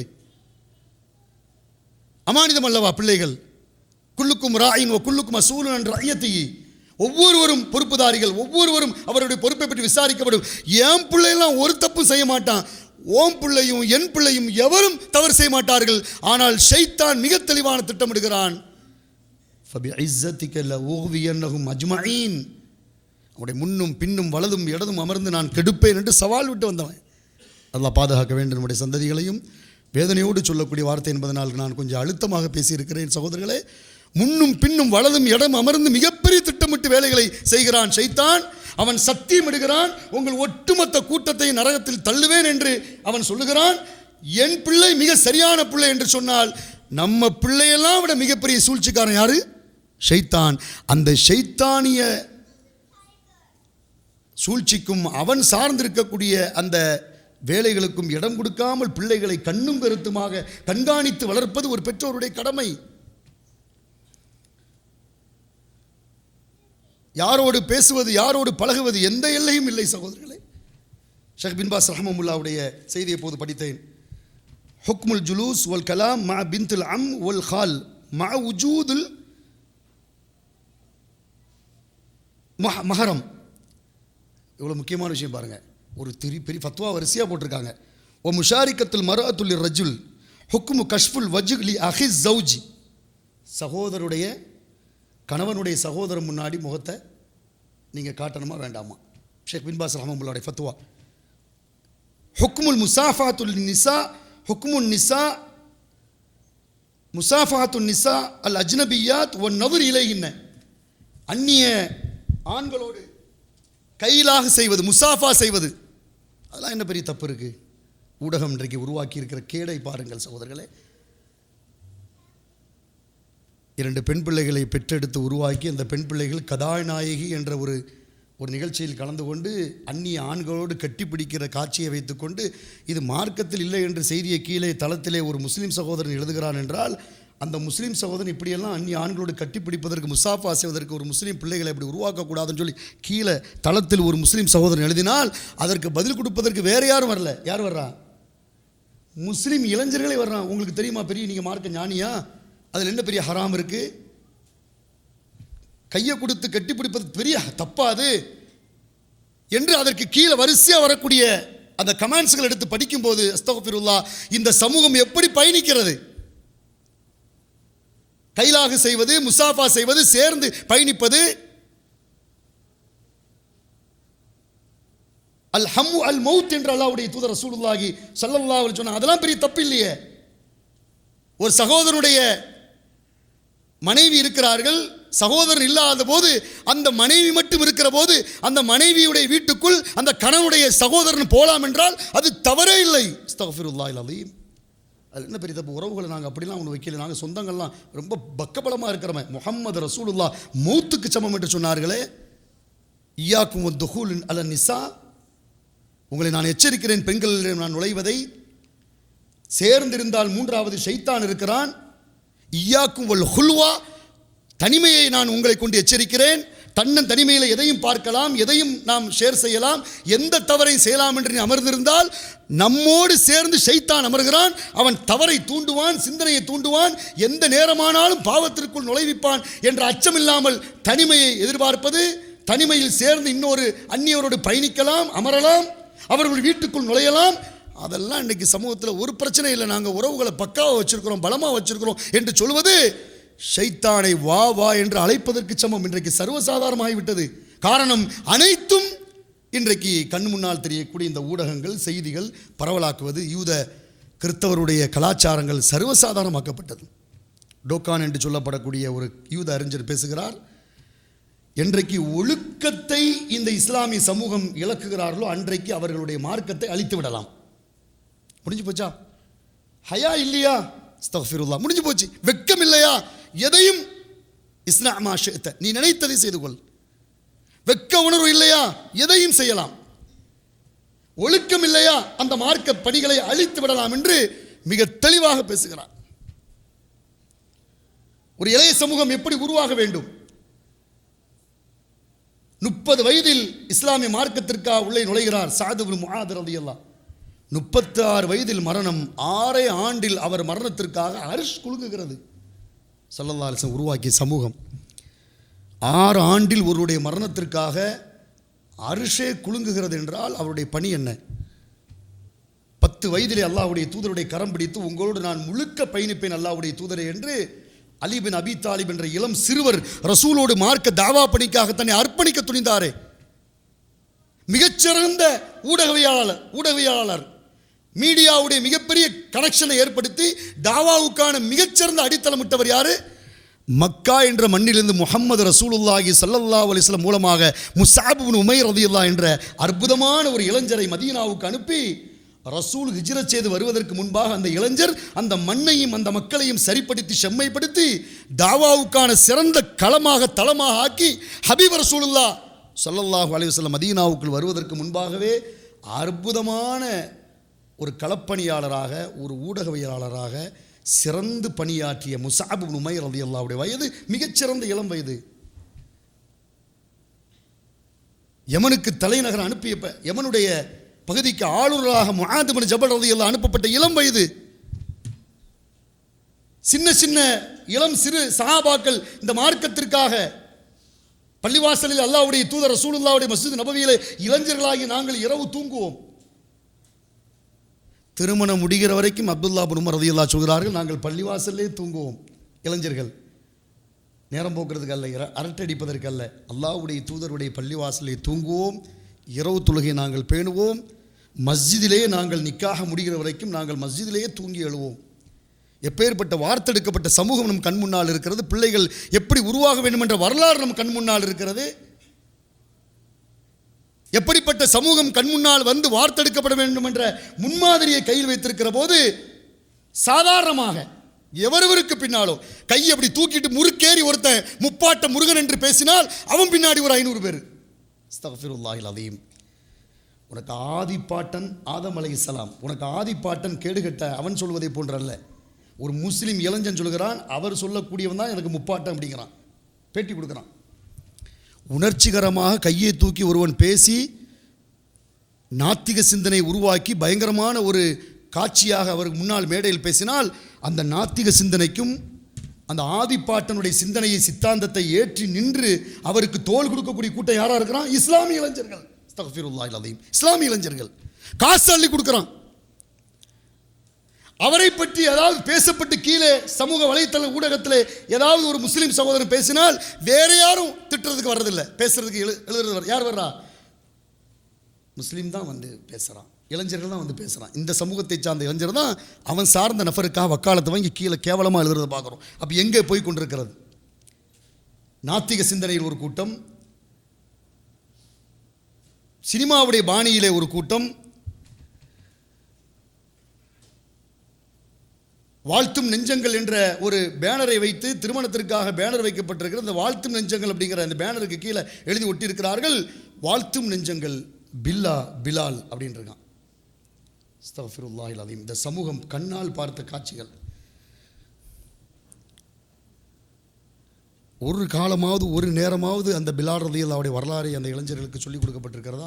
அமானிதம் அல்லவா பிள்ளைகள்? குல்லுக்கும் ராயின் வ குல்லுக்கும் மஸ்ஊலுன் அன் ரஅய்யத்திஹி. ஒவ்வொருவரும் பொறுப்புதாரிகள், ஒவ்வொருவரும் அவருடைய பொறுப்பை பற்றி விசாரிக்கப்படும். என் பிள்ளையெல்லாம் ஒரு தப்பும் செய்ய மாட்டான், ஓம் பிள்ளையும் என் பிள்ளையும் எவரும் தவறு செய்ய மாட்டார்கள். ஆனால் ஷைத்தான் மிக தெளிவான திட்டமிடுகிறான். ஃபபிஇஸ்ஸத்திக லஉக்வியன்னஹும் அஜ்மஈன். அவருடைய முன்னும் பின்னும் வலதும் இடதும் அமர்ந்து நான் கெடுப்பேன் என்று சவால் விட்டு வந்தவன். அல்லாஹ் பாதுகாக்க வேண்டும் நம்முடைய சந்ததிகளையும். வேதனையோடு சொல்லக்கூடிய வார்த்தை என்பதனால் நான் கொஞ்சம் அழுத்தமாக பேசியிருக்கிறேன் சகோதரர்களே. முன்னும் பின்னும் வலதும் இடம் அமர்ந்து மிகப்பெரிய திட்டமிட்டு வேலைகளை செய்கிறான் ஷைத்தான். அவன் சத்தியம் இடுகிறான், உங்கள் ஒட்டுமொத்த கூட்டத்தை நரகத்தில் தள்ளுவேன் என்று அவன் சொல்லுகிறான். என் பிள்ளை மிக சரியான பிள்ளை என்று சொன்னால் நம்ம பிள்ளையெல்லாம் விட மிகப்பெரிய சூழ்ச்சிக்காரன் யாரு? ஷைத்தான். அந்த ஷைத்தானிய சூழ்ச்சிக்கும் அவன் சார்ந்திருக்கக்கூடிய அந்த வேலைகளுக்கும் இடம் கொடுக்காமல் பிள்ளைகளை கண்ணும் கருத்துமாக கண்காணித்து வளர்ப்பது ஒரு பெற்றோருடைய கடமை. யாரோடு பேசுவது, யாரோடு பழகுவது எந்த எல்லையும் இல்லை சகோதரர்களே. ஷேக் பின் பாஸ் ரஹ்மத்துல்லாஹுடைய செய்தியை போது படித்தேன். ஹுக்முல் ஜுலூஸ் வல் கலாம் மா பின்துல் அம் வல் ஹால் மா உஜூதுல் மஹரம். இவ்வளோ முக்கியமான விஷயம் பாருங்கள். ஒரு திரி பெரிய ஃபத்வா வரிசையாக போட்டிருக்காங்க. ஓ முஷாரிக்கத்துல் மரஅத்துல் ரஜுல் ஹுக்மு கஷ்ஃபுல் வஜ்லி அஹிஸ் ஜௌஜி. சகோதரருடைய கணவனுடைய சகோதரன் முன்னாடி முகத்தை நீங்கள் காட்டணுமா வேண்டாமா? ஷேக் பின் பாஸ் ரஹ்மத்துல்லாஹுடைய ஃபத்வா. ஹுக்முல் முசாஃபாத்துல் நிசா ஹுக்முன் நிசா முசாஃபாத்துல் நிசா அல் அஜ்னபியாத் ஒன் நவர் இலைகின்ன. அந்நிய ஆண்களோடு கையிலாக செய்வது, முசாஃபா செய்வது, அதெல்லாம் என்ன பெரிய தப்பு இருக்குது? ஊடகம் இன்றைக்கு உருவாக்கி இருக்கிற கேடை பாருங்கள் சகோதரர்களே. இரண்டு பெண் பிள்ளைகளை பெற்றெடுத்து உருவாக்கி அந்த பெண் பிள்ளைகள் கதாநாயகி என்ற ஒரு ஒரு நிகழ்ச்சியில் கலந்து கொண்டு அந்நிய ஆண்களோடு கட்டிப்பிடிக்கிற காட்சியை வைத்துக்கொண்டு இது மார்க்கத்தில் இல்லை என்று செய்தியை கீழே தளத்திலே ஒரு முஸ்லீம் சகோதரன் எழுதுகிறான் என்றால் அந்த முஸ்லீம் சகோதரன் இப்படியெல்லாம் அந்நிய ஆண்களோடு கட்டிப்பிடிப்பதற்கு முசாஃபா செய்வதற்கு ஒரு முஸ்லீம் பிள்ளைகளை அப்படி உருவாக்கக்கூடாதுன்னு சொல்லி கீழே தளத்தில் ஒரு முஸ்லீம் சகோதரன் எழுதினால் அதற்கு பதில் கொடுப்பதற்கு வேறு யாரும் வரல. யார் வர்றா? முஸ்லீம் இளைஞர்களே வர்றான். உங்களுக்கு தெரியுமா பெரிய நீங்கள் மார்க்க ஞானியா, அதில் என்ன பெரிய ஹராம் இருக்குது? கையை கொடுத்து கட்டிப்பிடிப்பது பெரிய தப்பாது என்று அதற்கு கீழே வரிசையாக வரக்கூடிய அந்த கமெண்ட்ஸ்கள் எடுத்து படிக்கும்போது அஸ்தக்ஃபிருல்லாஹ், இந்த சமூகம் எப்படி பயணிக்கிறது? கைலாக செய்வது, முசாஃபா செய்வது, சேர்ந்து பயணிப்பது, அல் ஹம்மு அல் மௌத் என்று அல்லாஹ்வுடைய தூதர் ரசூலுல்லாஹி ஸல்லல்லாஹு அலைஹி வஸல்லம் அதெல்லாம் பெரிய தப்பு இல்லையே. ஒரு சகோதரனுடைய மனைவி இருக்கிறார்கள், சகோதரன் இல்லாத போது அந்த மனைவி மட்டும் இருக்கிற போது அந்த மனைவியுடைய வீட்டுக்குள் அந்த கணவனுடைய சகோதரன் போலாம் என்றால் அது தவறே இல்லை. அஸ்தக்ஃபிருல்லாஹில் அலீம். அது என்ன பெரிய தப்பு? உறவுகளை நாங்கள் அப்படிலாம் ஒன்று வைக்கல. நாங்கள் சொந்தங்கள்லாம் ரொம்ப பக்கபலமாக இருக்கிறவன். முஹம்மது ரசூலுல்லாஹ் மௌத்துக்கு சமம் என்று சொன்னார்களே. இய்யாக்கும் வத்துஹூல் அல நிசா, உங்களை நான் எச்சரிக்கிறேன் பெண்களிடம் நான் நுழைவதை. சேர்ந்திருந்தால் மூன்றாவது ஷைத்தான் இருக்கிறான். இய்யாக்கும் வல் ஹுல்வா, தனிமையை நான் உங்களை கொண்டு எச்சரிக்கிறேன். தன்னன் தனிமையில் எதையும் பார்க்கலாம், எதையும் நாம் ஷேர் செய்யலாம், எந்த தவறையும் செய்யலாம் என்று அமர்ந்திருந்தால் நம்மோடு சேர்ந்து ஷைத்தான் அமர்கிறான். அவன் தவறை தூண்டுவான், சிந்தனையை தூண்டுவான், எந்த நேரமானாலும் பாவத்திற்குள் நுழைவிப்பான் என்ற அச்சமில்லாமல் தனிமையை எதிர்பார்ப்பது, தனிமையில் சேர்ந்து இன்னொரு அந்நியரோடு பயணிக்கலாம், அமரலாம், அவர்கள் வீட்டுக்குள் நுழையலாம், அதெல்லாம் இன்றைக்கு சமூகத்தில் ஒரு பிரச்சனை இல்லை, நாங்கள் உறவுகளை பக்காவாக வச்சுருக்கிறோம், பலமாக வச்சுருக்கிறோம் என்று சொல்வது ஷைத்தானை வா வா என்று அழைப்பதற்கு சமம். இன்றைக்கு சர்வசாதாரணமாகிவிட்டது. காரணம், அனைத்தும் இன்றைக்கு கண் முன்னால் தெரியக்கூடிய இந்த ஊடகங்கள், செய்திகள் பரவலாக்குவது, யூத கிறிஸ்தவருடைய கலாச்சாரங்கள் சர்வசாதாரணமாக்கப்பட்டது. டோக்கான் என்று சொல்லப்படக்கூடிய ஒரு யூத அறிஞர் பேசுகிறார், என்றைக்கு ஒழுக்கத்தை இந்த இஸ்லாமிய சமூகம் இழக்குகிறார்களோ அன்றைக்கு அவர்களுடைய மார்க்கத்தை அழித்து விடலாம். முடிஞ்சு போச்சா? ஹயா இல்லையா? அஸ்தக்ஃபிருல்லாஹ். முடிஞ்சு போச்சு. வெட்கம் இல்லையா? எதையும் இஸ்லாமா ஷிஅத, நீ நினைத்ததை செய்து கொள். வெட்க உணர்வு இல்லையா? எதையும் செய்யலாம். ஒழுக்கம் இல்லையா? அந்த மார்க்க பணிகளை அழித்து விடலாம் என்று மிக தெளிவாக பேசுகிறார். ஒரு இளைய சமூகம் எப்படி உருவாக வேண்டும்? முப்பது வயதில் இஸ்லாமிய மார்க்கத்திற்காக உள்ளே நுழைகிறார் சஅத் இப்னு முஆத் ரலியல்லாஹு. முப்பத்தி ஆறு வயதில் மரணம். ஆறே ஆண்டில் அவர் மரணத்திற்காக அர்ஷ் குலுங்குகிறது. ஸல்லல்லாஹு அலைஹி வஸல்லம் உருவாக்கிய சமூகம் ஆறு ஆண்டில் ஒருவருடைய மரணத்திற்காக அர்ஷே குலுங்குகிறது என்றால் அவருடைய பணி என்ன? பத்து வயதிலே அல்லாஹ்வுடைய தூதருடைய கரம் பிடித்து, உங்களோடு நான் முழுக்க பயணிப்பேன் அல்லாஹ்வுடைய தூதரே என்று அலி பின் அபி தாலிப் என்ற இளம் சிறுவர் ரசூலோடு மார்க்க தாவா பணிக்காக தன்னை அர்ப்பணிக்க துணிந்தாரே. மிகச்சிறந்த ஊடகவியலாளர் ஊடகவியலாளர் மீடியாவுடைய மிகப்பெரிய கனெக்ஷனை ஏற்படுத்தி தாவாவுக்கான மிகச்சிறந்த அடித்தளமிட்டவர் யாரு? மக்கா என்ற மண்ணிலிருந்து முஹம்மது ரசூலுல்லாஹி ஸல்லல்லாஹு அலைஹி வஸல்லம் மூலமாக முஸ்அப் இப்னு உமைர் ரலியல்லாஹு என்ற அற்புதமான ஒரு இளைஞரை மதீனாவுக்கு அனுப்பி ரசூல் ஹிஜ்ரத் செய்து வருவதற்கு முன்பாக அந்த இளைஞர் அந்த மண்ணையும் அந்த மக்களையும் சரிப்படுத்தி செம்மைப்படுத்தி தாவாவுக்கான சிறந்த களமாக தளமாக ஆக்கி ஹபீப் ரசூலுல்லாஹ் ஸல்லல்லாஹு அலைஹி வஸல்லம் மதீனாவுக்குள் வருவதற்கு முன்பாகவே அற்புதமான ஒரு களப்பணியாளராக, ஒரு ஊடகவியலாளராக சிறந்து பணியாற்றிய முஸ்அப் இப்னு உமைர் ரலியல்லாஹுடைய வயது மிகச்சிறந்த இளம் வயது. யமனுக்கு தலைநகர் அனுப்பிய யமனுடைய பகுதிக்கு ஆளுநராக முஆத் இப்னு ஜபல் ரலியல்லாஹு அனுப்பப்பட்ட இளம் வயது. சின்ன சின்ன இளம் சிறு சஹாபாக்கள் இந்த மார்க்கத்திற்காக பள்ளிவாசலில் அல்லாஹ்வுடைய தூதர் ரசூலுல்லாஹ்வுடைய மஸ்ஜித் நபவியிலே இளைஞர்களாகி நாங்கள் இரவு தூங்குவோம். திருமணம் முடிகிற வரைக்கும் அப்துல்லா இப்னு உமர் ரலியல்லாஹு சொல்கிறார்கள், நாங்கள் பள்ளிவாசல்லே தூங்குவோம். இளைஞர்கள் நேரம் போக்குறதுக்கு அல்ல, அரட்டடிப்பதற்கு அல்ல, அல்லாஹ்வுடைய தூதருடைய பள்ளிவாசலே தூங்குவோம், இரவு தொழுகை நாங்கள் பேணுவோம், மஸ்ஜிதிலே நாங்கள் நிக்காக முடிகிற வரைக்கும் நாங்கள் மஸ்ஜிதிலேயே தூங்கி எழுவோம். எப்பேற்பட்ட வார்த்தெடுக்கப்பட்ட சமூகம் நம் கண் முன்னால் இருக்கிறது. பிள்ளைகள் எப்படி உருவாக வேண்டும் என்ற வரலாறு நம் கண் முன்னால் இருக்கிறது. எப்படிப்பட்ட சமூகம் கண் முன்னால் வந்து வார்த்தெடுக்கப்பட வேண்டும் என்ற முன்மாதிரியை கையில் வைத்திருக்கிற போது சாதாரணமாக எவரவருக்கு பின்னாலோ கையை அப்படி தூக்கிட்டு முறுக்கேறி ஒருத்தன் முப்பாட்ட முருகன் என்று பேசினால் அவன் பின்னாடி ஒரு ஐநூறு பேர். அஸ்தக்ஃபிருல்லாஹில் அலீம். உனக்கு ஆதிப்பாட்டன் ஆதம் அலைஹிஸ்ஸலாம், உனக்கு ஆதிப்பாட்டன் கேடுகட்ட அவன் சொல்வதை போன்றல்ல. ஒரு முஸ்லீம் இளைஞன் சொல்கிறான், அவர் சொல்லக்கூடியவன் தான் எனக்கு முப்பாட்டம் அப்படிங்கிறான், பேட்டி கொடுக்குறான். உணர்ச்சிகரமாக கையை தூக்கி ஒருவன் பேசி நாத்திக சிந்தனை உருவாக்கி பயங்கரமான ஒரு காட்சியாக அவருக்கு முன்னால் மேடையில் பேசினால் அந்த நாத்திக சிந்தனைக்கும் அந்த ஆதிப்பாட்டனுடைய சிந்தனையை சித்தாந்தத்தை ஏற்றி நின்று அவருக்கு தோள் கொடுக்கக்கூடிய கூட்டம் யாராக இருக்கிறான்? இஸ்லாமிய இளைஞர்கள். அஸ்தக்ஃபிருல்லாஹில் அலீம். இஸ்லாமிய இளைஞர்கள் காசு அள்ளி கொடுக்குறான். அவரை பற்றி ஏதாவது பேசப்பட்டு கீழே சமூக வலைத்தள ஊடகத்தில் ஏதாவது ஒரு முஸ்லீம் சகோதரன் பேசினால் வேற யாரும் திட்டுறதுக்கு வர்றதில்லை, பேசுறதுக்கு எழு எழுதுறது யார் வர்றா? முஸ்லீம் தான் வந்து பேசுகிறான், இளைஞர்கள் தான் வந்து பேசுகிறான். இந்த சமூகத்தை சார்ந்த இளைஞர் தான் அவன் சார்ந்த நபருக்காக வக்காலத்தை வாங்கி கீழே கேவலமாக எழுதுறதை பார்க்குறோம். அப்போ எங்கே போய் கொண்டிருக்கிறது? நாத்திக சிந்தனையில் ஒரு கூட்டம், சினிமாவுடைய பாணியிலே ஒரு கூட்டம், வாழ்த்தும் நெஞ்சங்கள் என்ற ஒரு பேனரை வைத்து திருமணத்திற்காக பேனர் வைக்கப்பட்டிருக்கிற இந்த வாழ்த்தும் நெஞ்சங்கள் அப்படிங்கிற அந்த பேனருக்கு கீழே எழுதி ஒட்டியிருக்கிறார்கள், வாழ்த்தும் நெஞ்சங்கள் பில்லா பிலால் அப்படின்னு இருக்கான். அஸ்தக்ஃபிருல்லாஹில் அலீம். இந்த சமூகம் கண்ணால் பார்த்த காட்சிகள். ஒரு காலமாவது ஒரு நேரமாவது அந்த பிலால் ரலியல்லாஹுடைய வரலாறை அந்த இளைஞர்களுக்கு சொல்லிக் கொடுக்கப்பட்டிருக்கிறதா?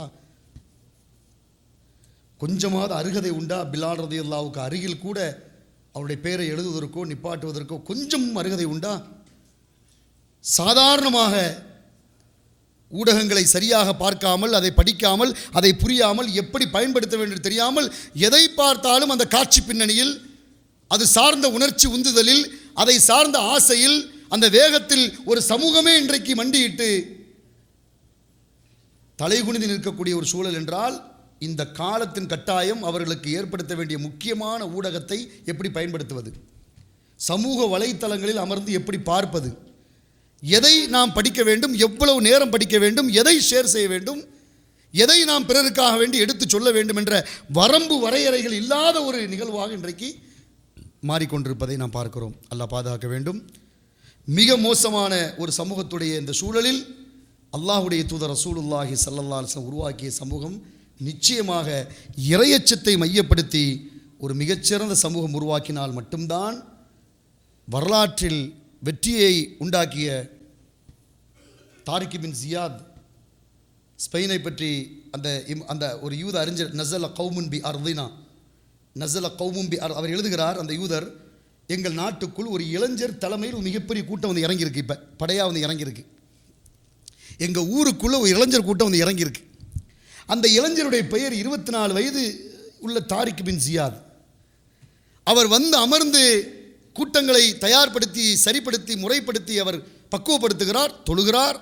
கொஞ்சமாவது அருகதை உண்டா? பிலால் ரலியல்லாஹுக்கு அருகில் கூட அவருடைய பெயரை எழுதுவதற்கோ நிப்பாட்டுவதற்கோ கொஞ்சம் அருகதை உண்டா? சாதாரணமாக ஊடகங்களை சரியாக பார்க்காமல், அதை படிக்காமல், அதை புரியாமல், எப்படி பயன்படுத்த வேண்டும் தெரியாமல், எதை பார்த்தாலும் அந்த காட்சி பின்னணியில், அது சார்ந்த உணர்ச்சி உந்துதலில், அதை சார்ந்த ஆசையில், அந்த வேகத்தில் ஒரு சமூகமே இன்றைக்கு மண்டியிட்டு தலைகுனிந்து நிற்கக்கூடிய ஒரு சூழல் என்றால், இந்த காலத்தின் கட்டாயம் அவர்களுக்கு ஏற்படுத்த வேண்டிய முக்கியமான ஊடகத்தை எப்படி பயன்படுத்துவது, சமூக வலைத்தளங்களில் அமர்ந்து எப்படி பார்ப்பது, எதை நாம் படிக்க வேண்டும், எவ்வளவு நேரம் படிக்க வேண்டும், எதை ஷேர் செய்ய வேண்டும், எதை நாம் பிறருக்காக வேண்டி எடுத்து சொல்ல வேண்டும் என்ற வரம்பு வரையறைகள் இல்லாத ஒரு நிகழ்வாக இன்றைக்கு மாறிக்கொண்டிருப்பதை நாம் பார்க்கிறோம். அல்லாஹ் பாதுகாக்க வேண்டும். மிக மோசமான ஒரு சமூகத்துடைய இந்த சூழலில் அல்லாஹுடைய தூதர் ரசூலுல்லாஹி ஸல்லல்லாஹு அலைஹி வஸல்லம் உருவாக்கிய சமூகம் நிச்சயமாக இறையச்சத்தை மையப்படுத்தி ஒரு மிகச்சிறந்த சமூகம் உருவாக்கினால் மட்டும்தான் வரலாற்றில் வெற்றியை உண்டாக்கிய தாரிக் பின் ஜியாத் ஸ்பெயினை பற்றி அந்த அந்த ஒரு யூத அறிஞர் நஸல கௌமுன் பி அர்தினா நஸல கௌமுன் பி அவர் எழுதுகிறார். அந்த யூதர், எங்கள் நாட்டுக்குள் ஒரு இளைஞர் தலைமையில் ஒரு மிகப்பெரிய கூட்டம் வந்து இறங்கியிருக்கு, இப்போ படையாக வந்து இறங்கியிருக்கு. எங்கள் ஊருக்குள்ளே ஒரு இளைஞர் கூட்டம் வந்து இறங்கியிருக்கு. அந்த இளைஞருடைய பெயர் இருபத்தி நாலு வயது உள்ள தாரிக் பின் ஜியாத். அவர் வந்து அமர்ந்து கூட்டங்களை தயார்படுத்தி, சரிப்படுத்தி, முறைப்படுத்தி அவர் பக்குவப்படுத்துகிறார். தொழுகிறார்,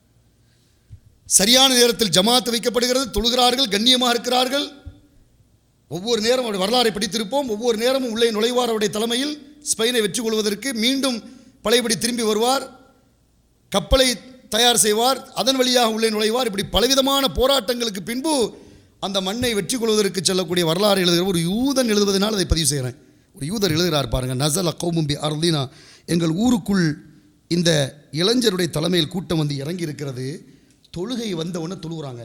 சரியான நேரத்தில் ஜமாத் வைக்கப்படுகிறது, தொழுகிறார்கள், கண்ணியமாக இருக்கிறார்கள். ஒவ்வொரு நேரம் அவருடைய வரலாறை படித்திருப்போம். ஒவ்வொரு நேரமும் உள்ளே நுழைவார். அவருடைய தலைமையில் ஸ்பெயினை வெற்றி கொள்வதற்கு மீண்டும் பழையபடி திரும்பி வருவார், கப்பலை தயார் செய்வார், அதன் வழியாக உள்ளே நுழைவார். இப்படி பலவிதமான போராட்டங்களுக்கு பின்பு அந்த மண்ணை வெற்றி கொள்வதற்கு செல்லக்கூடிய வரலாறு எழுதுகிற ஒரு யூதன் எழுதுவதனால் அதை பதிவு செய்கிறேன். ஒரு யூதர் எழுதுகிறார் பாருங்கள். நஸல கௌமுன் பி அர்தினா, எங்கள் ஊருக்குள் இந்த இளைஞருடைய தலைமையில் கூட்டம் வந்து இறங்கி இருக்கிறது. தொழுகை வந்தவுடனே தொழுகிறாங்க.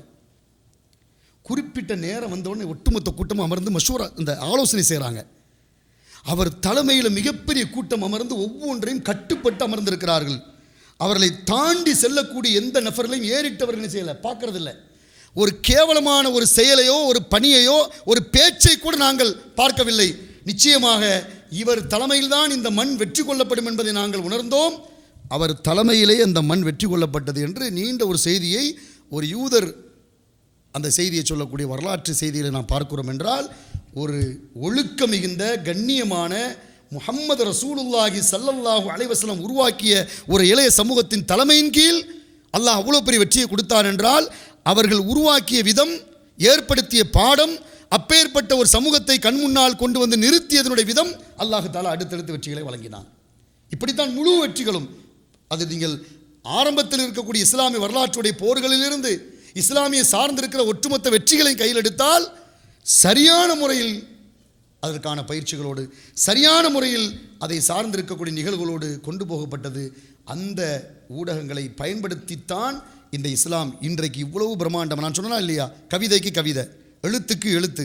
குறிப்பிட்ட நேரம் வந்தவுடனே ஒட்டுமொத்த கூட்டம் அமர்ந்து மஷூரா இந்த ஆலோசனை செய்கிறாங்க. அவர் தலைமையில் மிகப்பெரிய கூட்டம் அமர்ந்து ஒவ்வொன்றையும் கட்டுப்பட்டு அமர்ந்திருக்கிறார்கள். அவர்களை தாண்டி செல்லக்கூடிய எந்த நபர்களையும் ஏறிட்டவர்கள் செய்யலை, பார்க்கறதில்லை. ஒரு கேவலமான ஒரு செயலையோ ஒரு பணியையோ ஒரு பேச்சை கூட நாங்கள் பார்க்கவில்லை. நிச்சயமாக இவர் தலைமையில்தான் இந்த மண் வெற்றி கொள்ளப்படும் என்பதை நாங்கள் உணர்ந்தோம். அவர் தலைமையிலே அந்த மண் வெற்றி கொள்ளப்பட்டது என்று நீண்ட ஒரு செய்தியை ஒரு யூதர் அந்த செய்தியை சொல்லக்கூடிய வரலாற்று செய்திகளை நாம் பார்க்கிறோம். என்றால் ஒரு ஒழுக்க மிகுந்த கண்ணியமான முஹம்மது ரசூலுல்லாஹி ஸல்லல்லாஹு அலைஹி வஸல்லம் உருவாக்கிய ஒரு இளைய சமூகத்தின் தலைமையின் கீழ் அல்லாஹ் அவ்வளோ பெரிய வெற்றியை கொடுத்தார் என்றால் அவர்கள் உருவாக்கிய விதம், ஏற்படுத்திய பாடம், அப்பேற்பட்ட ஒரு சமூகத்தை கண் முன்னால் கொண்டு வந்து நிறுத்தியதனுடைய விதம், அல்லாஹ் தஆலா அடுத்தடுத்து வெற்றிகளை வழங்கினான். இப்படித்தான் முழு வெற்றிகளும். அது நீங்கள் ஆரம்பத்தில் இருக்கக்கூடிய இஸ்லாமிய வரலாற்றுடைய போர்களிலிருந்து இஸ்லாமிய சார்ந்திருக்கிற ஒட்டுமொத்த வெற்றிகளை கையில் எடுத்தால் சரியான முறையில் அதற்கான பயிற்சிகளோடு, சரியான முறையில் அதை சார்ந்திருக்கக்கூடிய நிகழ்வுகளோடு கொண்டு போகப்பட்டது. அந்த ஊடகங்களை பயன்படுத்தித்தான் இந்த இஸ்லாம் இன்றைக்கு இவ்வளவு பிரம்மாண்டம். நான் சொன்னா இல்லையா, கவிதைக்கு கவிதை, எழுத்துக்கு எழுத்து,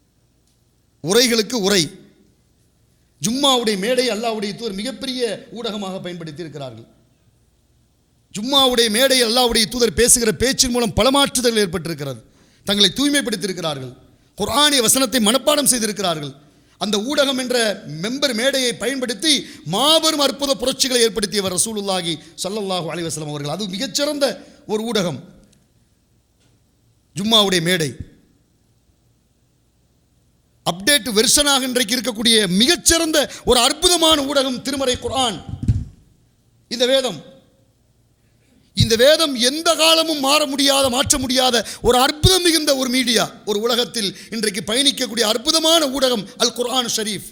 உரைகளுக்கு உரை. ஜும்மாவுடைய மேடை அல்லாஹ்வுடைய தூதர் மிகப்பெரிய ஊடகமாக பயன்படுத்தி இருக்கிறார்கள். ஜும்மாவுடைய மேடை அல்லாஹ்வுடைய தூதர் பேசுகிற பேச்சின் மூலம் பல மாற்றுதல்கள் ஏற்பட்டிருக்கிறது. தங்களை தூய்மைப்படுத்தியிருக்கிறார்கள், குர்ஆனிய வசனத்தை மனப்பாடம் செய்திருக்கிறார்கள். அந்த ஊடகம் என்ற மெம்பர் மேடையை பயன்படுத்தி மாபெரும் அற்புத புரட்சிகளை ஏற்படுத்தியவர் ரசூலுல்லாஹி ஸல்லல்லாஹு அலைஹி வஸல்லம் அவர்கள். அது மிகச்சிறந்த ஒரு ஊடகம் ஜும்மாவுடைய மேடை. அப்டேட் வெர்ஷனாக இன்றைக்கு இருக்கக்கூடிய மிகச்சிறந்த ஒரு அற்புதமான ஊடகம் திருமறை குர்ஆன். இந்த வேதம் இந்த வேதம் எந்த காலமும் மாற முடியாத, மாற்ற முடியாத ஒரு அற்புதம் மிகுந்த ஒரு மீடியா, ஒரு உலகத்தில் இன்றைக்கு பயணிக்கக்கூடிய அற்புதமான ஊடகம் அல் குர்ஆன் ஷரீஃப்.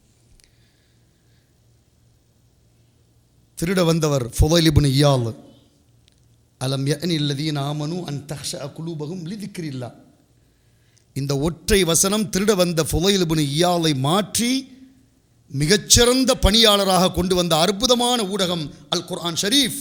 திருட வந்தவர் ஃபுதைல் இப்னு இயால். அலம் யஅனி அல்லதீன ஆமனு அன் தஹ்ஷஅ குலூபஹும் லிதிக்ரில்லாஹ். இந்த ஒற்றை வசனம் திருட வந்த ஃபுதைல் இப்னு இயாலை மாற்றி மிகச்சிறந்த பணியாளராக கொண்டு வந்த அற்புதமான ஊடகம் அல் குர்ஆன் ஷரீஃப்.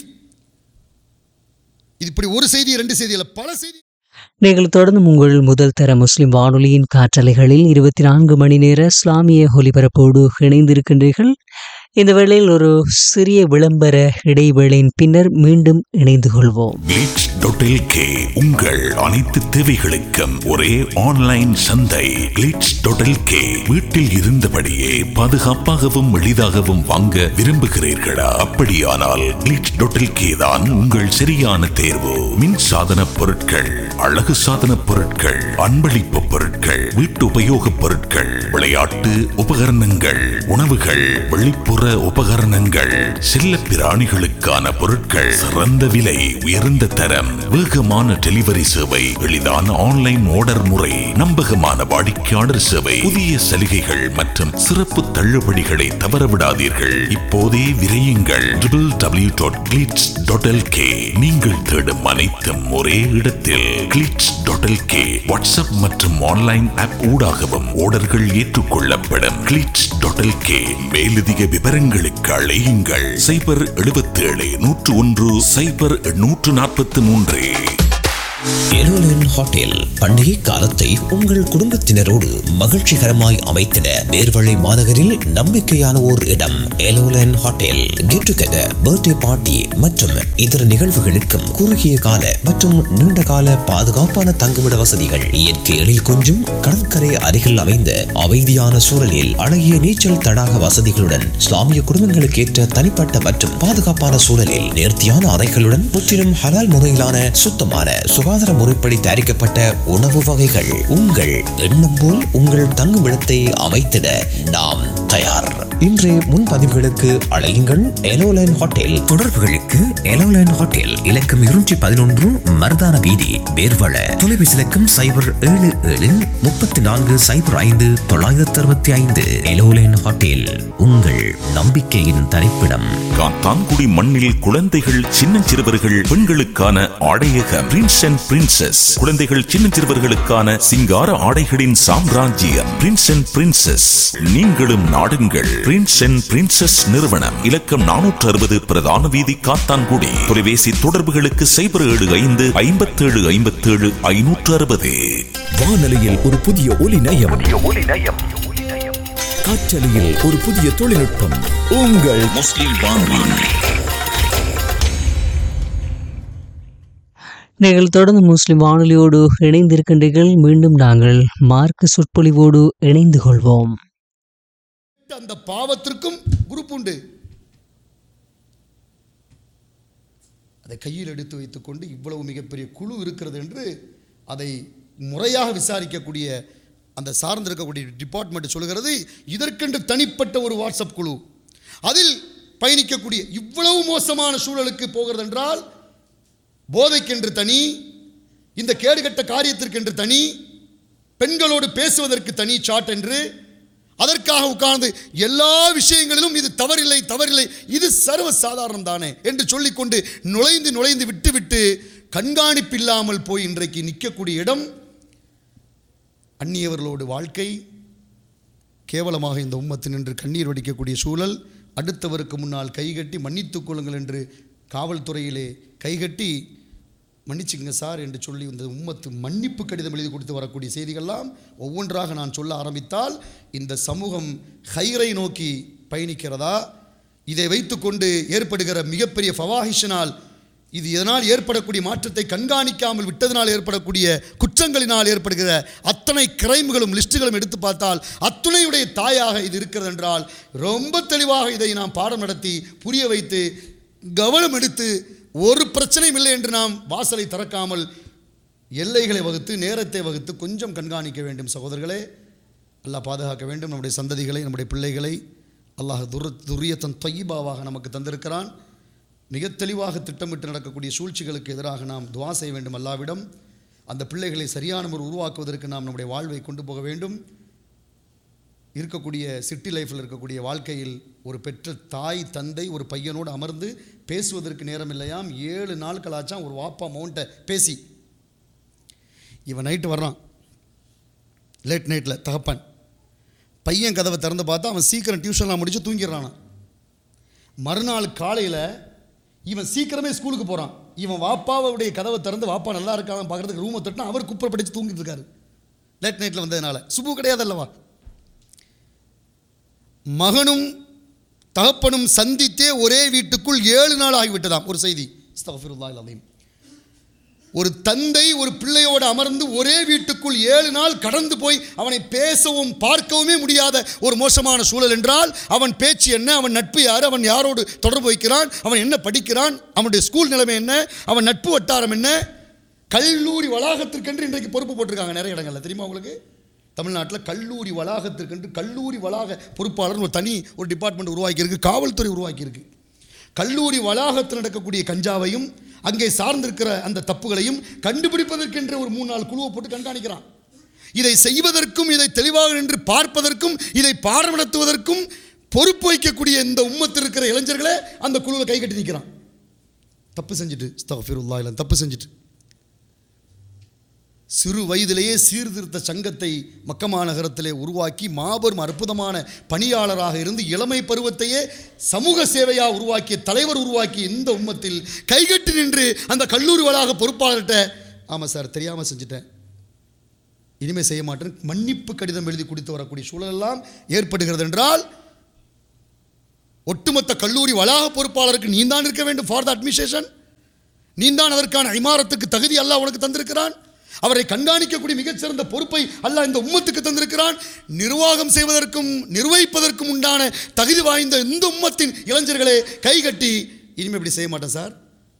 இது இப்படி ஒரு செய்தி இரண்டு செய்தி அல்ல, பல செய்தி. நீங்கள் தொடர்ந்து உங்கள் முதல் தர முஸ்லிம் வானொலியின் காற்றலைகளில் இருபத்தி நான்கு மணி நேர இஸ்லாமிய ஒலிபரப்போடு இணைந்திருக்கின்றீர்கள். இந்த வேளையில் ஒரு சிறிய விளம்பர இடைவேளையின் பின்னர் மீண்டும் இணைந்து கொள்வோம். கிளிட்ஸ் டாட் எல் கே உங்கள் அனைத்து தேவைகளுக்கும் ஒரே ஆன்லைன் சந்தை. கிளிட்ஸ் டாட் எல் கே வீட்டில் இருந்தபடியே பாதுகாப்பாகவும் எளிதாகவும் வாங்க விரும்புகிறீர்களா? அப்படியானால் கிளிட்ஸ் டாட் எல் கே தான் உங்கள் சரியான தேர்வு. மின் சாதன பொருட்கள், அழகு சாதன பொருட்கள், அன்பளிப்பு பொருட்கள், வீட்டு உபயோக பொருட்கள், விளையாட்டு உபகரணங்கள், உணவுகள், வெளிப்புற உபகரணங்கள், செல்ல பிராணிகளுக்கான பொருட்கள், சிறந்த விலை, உயர்ந்த தரம், வேகமான டெலிவரி சேவை, எளிதான ஆன்லைன் ஆர்டர் முறை, நம்பகமான வாடிக்கையாளர் சேவை, புதிய சலுகைகள் மற்றும் சிறப்பு தள்ளுபடிகளை தவறவிடாதீர்கள். இப்போதே விரையுங்கள் W W W dot glitz dot L K. நீங்கள் தேடும் அனைத்தும் ஒரே இடத்தில். Glitz dot L K WhatsApp மற்றும் ஆன்லைன் ஆப் ஊடாகவும் ஆர்டர்கள் ஏற்றுக்கொள்ளப்படும். Glitz dot L K. மேலதிக விவரங்களுக்கு அழையுங்கள் சைபர் எழுபத்தி ஏழு நூற்று ஒன்று சைபர் நூற்று நாற்பத்தி மூன்று. எலோலன் ஹோட்டல் பண்டிகை காலத்தை உங்கள் குடும்பத்தினரோடு மகிழ்ச்சிகரமாய் அமைத்திட நேர்வழி மாநகரில் நம்பிக்கையான ஓர் இடம். எலோலன் hotel get together, birthday party மற்றும் இதர நிகழ்வுகளுக்கும் குறுகிய கால மற்றும் நீண்ட கால பாதுகாப்பான தங்குமிட வசதிகள், இயற்கை எழில் கொஞ்சும் கடற்கரை அருகில் அமைந்த அமைதியான சூழலில் அழகிய நீச்சல் தடாக வசதிகளுடன், இஸ்லாமிய குடும்பங்களுக்கு ஏற்ற தனிப்பட்ட மற்றும் பாதுகாப்பான சூழலில் நேர்த்தியான அறைகளுடன், முற்றிலும் ஹலால் முறையிலான சுத்தமான சுகாதார முறைப்படி தயாரிக்கப்பட்ட உணவு வகைகள். உங்கள் எண்ணம் போல் உங்கள் தங்குமிடத்தை அமைத்திட நாம் தயார். இன்றைய முன்பதிவுகளுக்கு அழையுங்கள் எலோலைன் ஹோட்டல். தொடர்புகளுக்கு எலோலைன் ஹோட்டல் இலக்கம் இருநூற்றி பதினொன்று மருதான வீதி, வேர்வள. தொலைபேசி இலக்கம் சைபர் ஏழு ஏழு முப்பத்தி நான்கு சைபர் ஐந்து தொள்ளாயிரத்தி அறுபத்தி ஐந்து. எலோலைன் ஹோட்டல் உங்கள் நம்பிக்கையின் தரிப்பிடம். காத்தான்குடி மண்ணில் குழந்தைகள், சின்னஞ்சிறுவர்கள், பெண்களுக்கான ஆடையகம் பிரின்ஸ் அண்ட் பிரின்சஸ். குழந்தைகள், சின்னஞ்சிறுவர்களுக்கான சிங்கார ஆடைகளின் சாம்ராஜ்யம் பிரின்ஸ் அண்ட் பிரின்சஸ். நீங்களும் நாடுங்கள் பிரின்ஸ் அண்ட் பிரின்சஸ் நிறுவனம். இலக்கம் நானூற்று அறுபது பிரதான வீதி, காத்தான்குடி. தொலைபேசி தொடர்புகளுக்கு சைபர் ஏழு ஐந்து ஐம்பத்தி ஏழு ஐம்பத்தி ஏழு ஐநூற்று அறுபது. வானொலியில் ஒரு புதிய ஒலி நயம், காற்றலையில் ஒரு புதிய தொழில்நுட்பம். உங்கள் முஸ்லிம் வானொலி. நீங்கள் தொடர்ந்து முஸ்லிம் வானொலியோடு இணைந்திருக்கின்றீர்கள். மீண்டும் நாங்கள் மார்க்க சொற்பொழிவோடு இணைந்து கொள்வோம். அந்த பாவத்திற்கும் குரூப் உண்டு. அதை கையில் எடுத்து வைத்துக்கொண்டு இவ்வளவு மிகப்பெரிய குழு இருக்கிறது என்று அதை முறையாக விசாரிக்கக்கூடிய அந்த சார்ந்திருக்கக்கூடிய டிபார்ட்மெண்ட் சொல்கிறது. இதற்கென்று தனிப்பட்ட ஒரு வாட்ஸ்அப் குழு, அதில் பயணிக்கக்கூடிய இவ்வளவு மோசமான சூழலுக்கு போகிறது என்றால், போதைக்கென்று தனி, இந்த கேடுகட்ட காரியத்திற்கென்று தனி, பெண்களோடு பேசுவதற்கு தனி சாட் என்று, அதற்காக உட்கார்ந்து எல்லா விஷயங்களிலும் இது தவறில்லை தவறில்லை இது சர்வ சாதாரணம் தானே என்று சொல்லிக்கொண்டு நுழைந்து நுழைந்து விட்டு விட்டு கண்காணிப்பு இல்லாமல் போய் இன்றைக்கு நிற்கக்கூடிய இடம். அந்நியவர்களோடு வாழ்க்கை கேவலமாக இந்த உம்மத்து நின்று கண்ணீர் வடிக்கக்கூடிய சூழல். அடுத்தவருக்கு முன்னால் கைகட்டி மன்னித்துக் கொள்ளுங்கள் என்று காவல்துறையிலே கைகட்டி மன்னிச்சுங்க சார் என்று சொல்லி இந்த உம்மத்து மன்னிப்பு கடிதம் எழுதி கொடுத்து வரக்கூடிய செய்திகள்லாம் ஒவ்வொன்றாக நான் சொல்ல ஆரம்பித்தால் இந்த சமூகம் ஹைரை நோக்கி பயணிக்கிறதா? இதை வைத்துக்கொண்டு ஏற்படுகிற மிகப்பெரிய ஃபவாஹிஷினால், இது இதனால் ஏற்படக்கூடிய மாற்றத்தை கண்காணிக்காமல் விட்டதனால் ஏற்படக்கூடிய குற்றங்களினால் ஏற்படுகிற அத்தனை கிரைம்களும் லிஸ்ட்டுகளும் எடுத்து பார்த்தால் அத்துணையுடைய தாயாக இது இருக்கிறது என்றால், ரொம்ப தெளிவாக இதை நாம் பாடம் நடத்தி புரிய வைத்து கவனம் எடுத்து ஒரு பிரச்சனையும் இல்லை என்று நாம் வாசலை திறக்காமல் எல்லைகளை வகுத்து நேரத்தை வகுத்து கொஞ்சம் கண்காணிக்க வேண்டும். சகோதரர்களே, அல்லாஹ் பாதுகாக்க வேண்டும். நம்முடைய சந்ததிகளை, நம்முடைய பிள்ளைகளை அல்லாஹ் துர் துரியத்தன் தொய்பாவாக நமக்கு தந்திருக்கிறான். மிக தெளிவாக திட்டமிட்டு நடக்கக்கூடிய சூழ்ச்சிகளுக்கு எதிராக நாம் துவா செய்ய வேண்டும் அல்லாஹ்விடம். அந்த பிள்ளைகளை சரியான முறை உருவாக்குவதற்கு நாம் நம்முடைய வாழ்வை கொண்டு போக வேண்டும். இருக்கக்கூடிய சிட்டி லைஃப்பில் இருக்கக்கூடிய வாழ்க்கையில் ஒரு பெற்ற தாய் தந்தை ஒரு பையனோடு அமர்ந்து பேசுவதற்கு நேரம் இல்லையாம். ஏழு நாட்களாச்சாம் ஒரு வாப்பா மவுண்ட்டை பேசி. இவன் நைட்டு வர்றான், லேட் நைட்டில் தகப்பன் பையன் கதவை திறந்து பார்த்தா அவன் சீக்கிரம் டியூஷன்லாம் முடித்து தூங்கிடுறானா. மறுநாள் காலையில் இவன் சீக்கிரமே ஸ்கூலுக்கு போகிறான். இவன் வாப்பாவுடைய கதவை திறந்து வாப்பா நல்லா இருக்கான்னு பார்க்குறதுக்கு ரூமை தட்டினா அவர் குப்பரை படித்து தூங்கிட்டு இருக்காரு. லேட் நைட்டில் வந்ததுனால சுபு கிடையாது அல்லவா. மகனும் தகப்பனும் சந்தித்தே ஒரே வீட்டுக்குள் ஏழு நாள் ஆகிவிட்டதாம். ஒரு செய்தி, அஸ்தக்ஃபிருல்லாஹில் அலீம். ஒரு தந்தை ஒரு பிள்ளையோடு அமர்ந்து ஒரே வீட்டுக்குள் ஏழு நாள் கடந்து போய் அவனை பேசவும் பார்க்கவுமே முடியாத ஒரு மோசமான சூழல் என்றால் அவன் பேச்சு என்ன, அவன் நட்பு யார், அவன் யாரோடு தொடர்பு வைக்கிறான், அவன் என்ன படிக்கிறான், அவனுடைய ஸ்கூல் நிலைமை என்ன, அவன் நட்பு வட்டாரம் என்ன. கல்லூரி வளாகத்திற்கென்று இன்றைக்கு பொறுப்பு போட்டிருக்காங்க நிறைய இடங்களில், தெரியுமா உங்களுக்கு? தமிழ்நாட்டில் கல்லூரி வளாகத்திற்கென்று கல்லூரி வளாக பொறுப்பாளர் ஒரு தனி ஒரு டிபார்ட்மெண்ட் உருவாக்கியிருக்கு, காவல்துறை உருவாக்கியிருக்கு. கல்லூரி வளாகத்தில் நடக்கக்கூடிய கஞ்சாவையும் அங்கே சார்ந்திருக்கிற அந்த தப்புகளையும் கண்டுபிடிப்பதற்கென்ற ஒரு மூணு நாள் குழுவை போட்டு கண்காணிக்கிறான். இதை செய்வதற்கும் இதை தெளிவாக நின்று பார்ப்பதற்கும் இதை பாடம் நடத்துவதற்கும் பொறுப்பு வைக்கக்கூடிய இந்த உம்மத்தில் இருக்கிற இளைஞர்களே அந்த குழுவை கை கட்டி நிற்கிறான். தப்பு செஞ்சுட்டு, அஸ்தக்ஃபிருல்லாஹ் இல்ல தப்பு செஞ்சுட்டு சிறு வயதிலேயே சீர்திருத்த சங்கத்தை மக்கா மாநகரத்திலே உருவாக்கி மாபெரும் அற்புதமான பணியாளராக இருந்து இளமை பருவத்தையே சமூக சேவையாக உருவாக்கிய தலைவர் உருவாக்கிய இந்த உம்மத்தில் கைகட்டி நின்று அந்த கல்லூரி வளாக பொறுப்பாளர்கிட்ட, ஆமாம் சார் தெரியாமல் செஞ்சுட்டேன், இனிமேல் செய்ய மாட்டேன், மன்னிப்பு கடிதம் எழுதி கொடுத்து வரக்கூடிய சூழலெல்லாம் ஏற்படுகிறது என்றால் ஒட்டுமொத்த கல்லூரி வளாக பொறுப்பாளருக்கு நீ தான் இருக்க வேண்டும். ஃபார் த அட்மினிஸ்ட்ரேஷன் நீ தான் அதற்கான இமாரத்துக்கு தகுதி அல்லாஹ் உனக்கு தந்திருக்கிறான். அவரை கண்காணிக்கக்கூடிய மிகச்சிறந்த பொறுப்பை அல்லாஹ் இந்த உம்மத்துக்கு தந்திருக்கிறான். நிர்வாகம் செய்வதற்கும் நிர்வகிப்பதற்கும் உண்டான தகுதி வாய்ந்த இந்த உம்மத்தின் இளைஞர்களே கைகட்டி இனிமேல் இப்படி செய்ய மாட்டேன் சார்,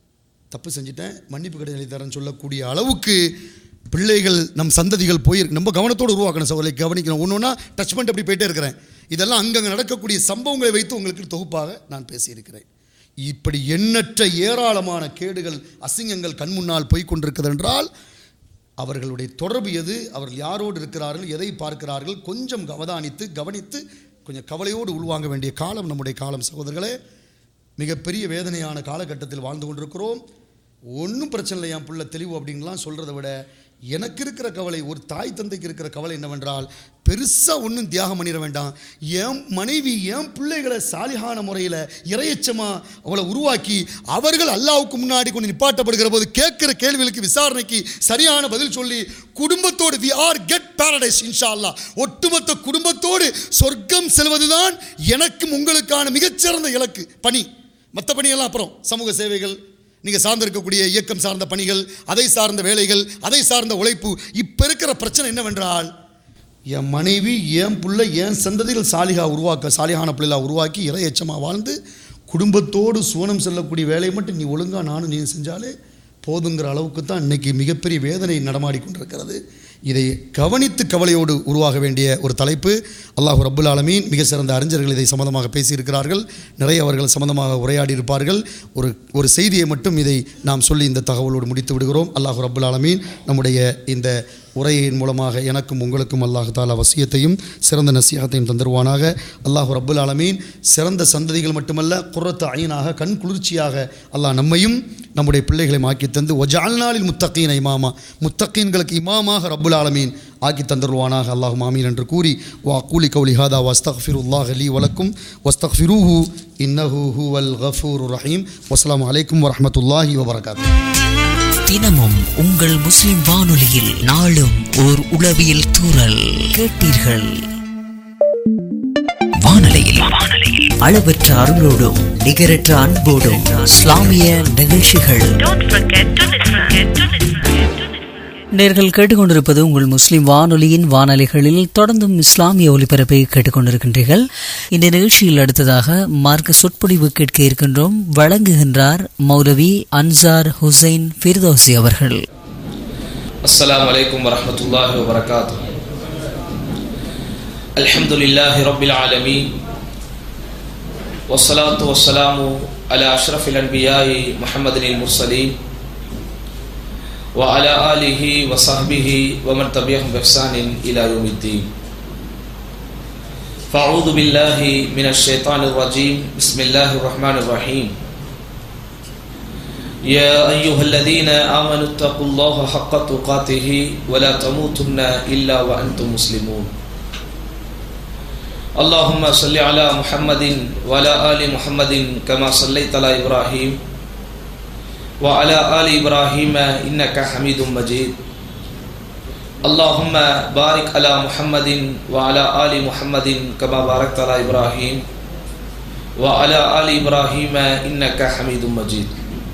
தப்பு செஞ்சுட்டேன், மன்னிப்பு கடிதம் எழுதி தரேன்னு சொல்லக்கூடிய அளவுக்கு பிள்ளைகள் நம் சந்ததிகள் போயிருக்கு. நம்ம கவனத்தோடு உருவாக்கணும் சகோதரி, கவனிக்கணும். ஒன்று ஒன்றா டச் பண்ணிட்டு அப்படி போயிட்டே இருக்கிறேன். இதெல்லாம் அங்கங்கே நடக்கக்கூடிய சம்பவங்களை வைத்து உங்களுக்கு தொகுப்பாக நான் பேசியிருக்கிறேன். இப்படி எண்ணற்ற ஏராளமான கேடுகள் அசிங்கங்கள் கண் முன்னால் போய்கொண்டிருக்கிறது என்றால் அவர்களுடைய தொடர்பு எது, அவர்கள் யாரோடு இருக்கிறார்கள், எதை பார்க்கிறார்கள், கொஞ்சம் அவதானித்து கவனித்து கொஞ்சம் கவலையோடு உள்வாங்க வேண்டிய காலம் நம்முடைய காலம் சகோதரர்களே. மிகப்பெரிய வேதனையான காலகட்டத்தில் வாழ்ந்து கொண்டிருக்கிறோம். ஒன்றும் பிரச்சனை இல்லை என் பிள்ளை தெளிவு அப்படின்லாம் சொல்கிறத விட எனக்கு இருக்கிற கவலை, ஒரு தாய் தந்தைக்கு இருக்கிற கவலை என்னவென்றால் பெருசாக ஒன்றும் தியாகம் பண்ணிட வேண்டாம், என் மனைவி என் பிள்ளைகளை சாலிகான முறையில் இறையச்சமாக அவளை உருவாக்கி அவர்கள் அல்லாஹ்வுக்கு முன்னாடி கொண்டு நிப்பாட்டப்படுகிற போது கேட்குற கேள்விகளுக்கு விசாரணைக்கு சரியான பதில் சொல்லி குடும்பத்தோடு வி ஆர் கெட் பாரடைஸ் இன்ஷா அல்லாஹ், ஒட்டுமொத்த குடும்பத்தோடு சொர்க்கம் செல்வதுதான் எனக்கும் உங்களுக்கான மிகச்சிறந்த இலக்கு பணி. மற்ற பணியெல்லாம் அப்புறம் சமூக சேவைகள், நீங்கள் சார்ந்திருக்கக்கூடிய இயக்கம் சார்ந்த பணிகள், அதை சார்ந்த வேலைகள், அதை சார்ந்த உழைப்பு. இப்போ இருக்கிற பிரச்சனை என்னவென்றால் என் மனைவி என் பிள்ளை என் சந்ததிகள் சாலிகா உருவாக்க சாலிகான பிள்ளைகளாக உருவாக்கி இறை எச்சமாக வாழ்ந்து குடும்பத்தோடு சுவனம் செல்லக்கூடிய வேலையை மட்டும் நீ ஒழுங்காக நானும் நீ செஞ்சாலே போதுங்கிற அளவுக்கு தான் இன்றைக்கி மிகப்பெரிய வேதனை நடமாடிக்கொண்டிருக்கிறது. இதை கவனித்து கவலையோடு உருவாக வேண்டிய ஒரு தலைப்பு. அல்லாஹ் ரப்புல் ஆலமீன் மிக சிறந்த அறிஞர்கள் இதை சம்பந்தமாக பேசியிருக்கிறார்கள், நிறைய அவர்கள் சம்பந்தமாக உரையாடி இருப்பார்கள். ஒரு ஒரு செய்தியை மட்டும் இதை நாம் சொல்லி இந்த தகவலோடு முடித்து விடுகிறோம். அல்லாஹ் ரப்புல் ஆலமீன் நம்முடைய இந்த உரையின் மூலமாக எனக்கும் உங்களுக்கும் அல்லாஹ் தாலா வசியத்தையும் சிறந்த நசியத்தையும் தந்துருவானாக. அல்லாஹ் ரப்புல் ஆலமீன் சிறந்த சந்ததிகள் மட்டுமல்ல குர்ரத்து ஐனாக கண் குளிர்ச்சியாக அல்லாஹ் நம்மையும் நம்முடைய பிள்ளைகளை ஆக்கி தந்து வஜஅல்னாலில் முத்தகீன இமாமா, முத்தகீன்களுக்கு இமாமாக ரப்புல் ஆலமீன் ஆக்கி தந்துருவானாக. அல்லாஹும் ஆமீன் என்று கூறி வா கூலி கௌலி ஹாதா வஸ்தக்ஃபிருல்லாஹ் லீ வலக்கும் வஸ்தக்ஃபிரூஹு இன்னஹு ஹுவல் கஃபூருர் ரஹீம். வஸ்ஸலாமு அலைக்கும் வரஹ்மத்துல்லாஹி வபரகாத்துஹு. தினமும் உங்கள் முஸ்லிம் வானொலியில் நாளும் ஓர் உளவியல் தூறல் கேட்டீர்கள். வானொலியில் அளவற்ற அருளோடும் நிகரற்ற அன்போடும் இஸ்லாமிய நிகழ்ச்சிகள். நேர்கள் கேட்டுக்கொண்டிருப்பது உங்கள் முஸ்லிம் வானொலியின் வானொலிகளில் தொடர்ந்தும் இஸ்லாமிய ஒலிபரப்பை கேட்டுக்கொண்டிருக்கின்றீர்கள். இந்த நிகழ்ச்சியில் அடுத்ததாக மார்க்க சொற்பொழிவு கேட்க இருக்கின்றோம். வழங்குகின்றார் மௌலவி அன்சார் ஹுசைன் ஃபிர்தௌசி அவர்கள். அஸ்ஸலாமு அலைக்கும் வரஹ்மத்துல்லாஹி வபரகாத்துஹு. அல்ஹம்துலில்லாஹி ரப்பில் ஆலமீன் வஸ்ஸலாத்து வஸ்ஸலாமு அலா அஷ்ரஃபில் அன்பியாஇ முஹம்மதினில் முர்ஸலீன் வ அலா ஆலிஹி வ ஸஹ்பிஹி வ மன் தபிஅஹும் பிஹ்சானின் இலா யௌமித்தீன். ஃபஅஊது பில்லாஹி மினஷ் ஷைத்தானிர் ரஜீம். பிஸ்மில்லாஹிர் ரஹ்மானிர் ரஹீம். யா அய்யுஹல்லதீன ஆமனு தக்குல்லாஹ ஹக்க துகாத்திஹி வ லா தமூதுன்ன இல்லா வ அன்தும் முஸ்லிமூன். اللهم صل على محمد وعلى آل محمد كما صليت على إبراهيم وعلى آل إبراهيم إنك حميد مجيد. اللهم بارك على محمد وعلى آل محمد كما باركت على إبراهيم وعلى آل إبراهيم إنك حميد مجيد.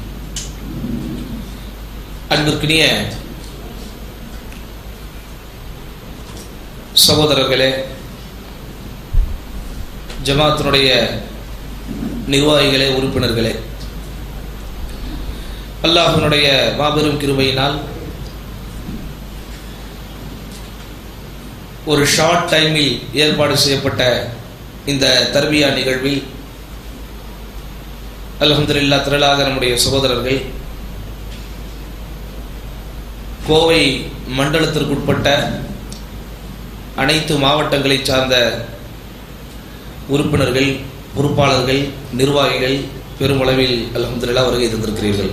அன்பிற்கினிய சகோதரர்களே, ஜமாத்தினுடைய நிர்வாகிகளே, உறுப்பினர்களே, அல்லாஹ்வினுடைய மாபெரும் கிருபையினால் ஒரு ஷார்ட் டைமில் ஏற்பாடு செய்யப்பட்ட இந்த தர்பியா நிகழ்வில் அல்ஹம்துலில்லாஹ் திரளாக நம்முடைய சகோதரர்கள் கோவை மண்டலத்திற்குட்பட்ட அனைத்து மாவட்டங்களை சார்ந்த உறுப்பினர்கள், பொறுப்பாளர்கள், நிர்வாகிகள் பெருமளவில் அல்ஹம்துலில்லாஹ் வருகை தந்திருக்கிறீர்கள்.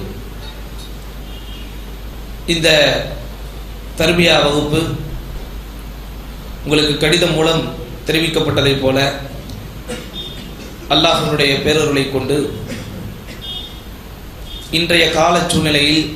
இந்த தர்பியா வகுப்பு உங்களுக்கு கடிதம் மூலம் தெரிவிக்கப்பட்டதைப் போல அல்லாஹ்வினுடைய பேரருளை கொண்டு இன்றைய கால சூழ்நிலையில்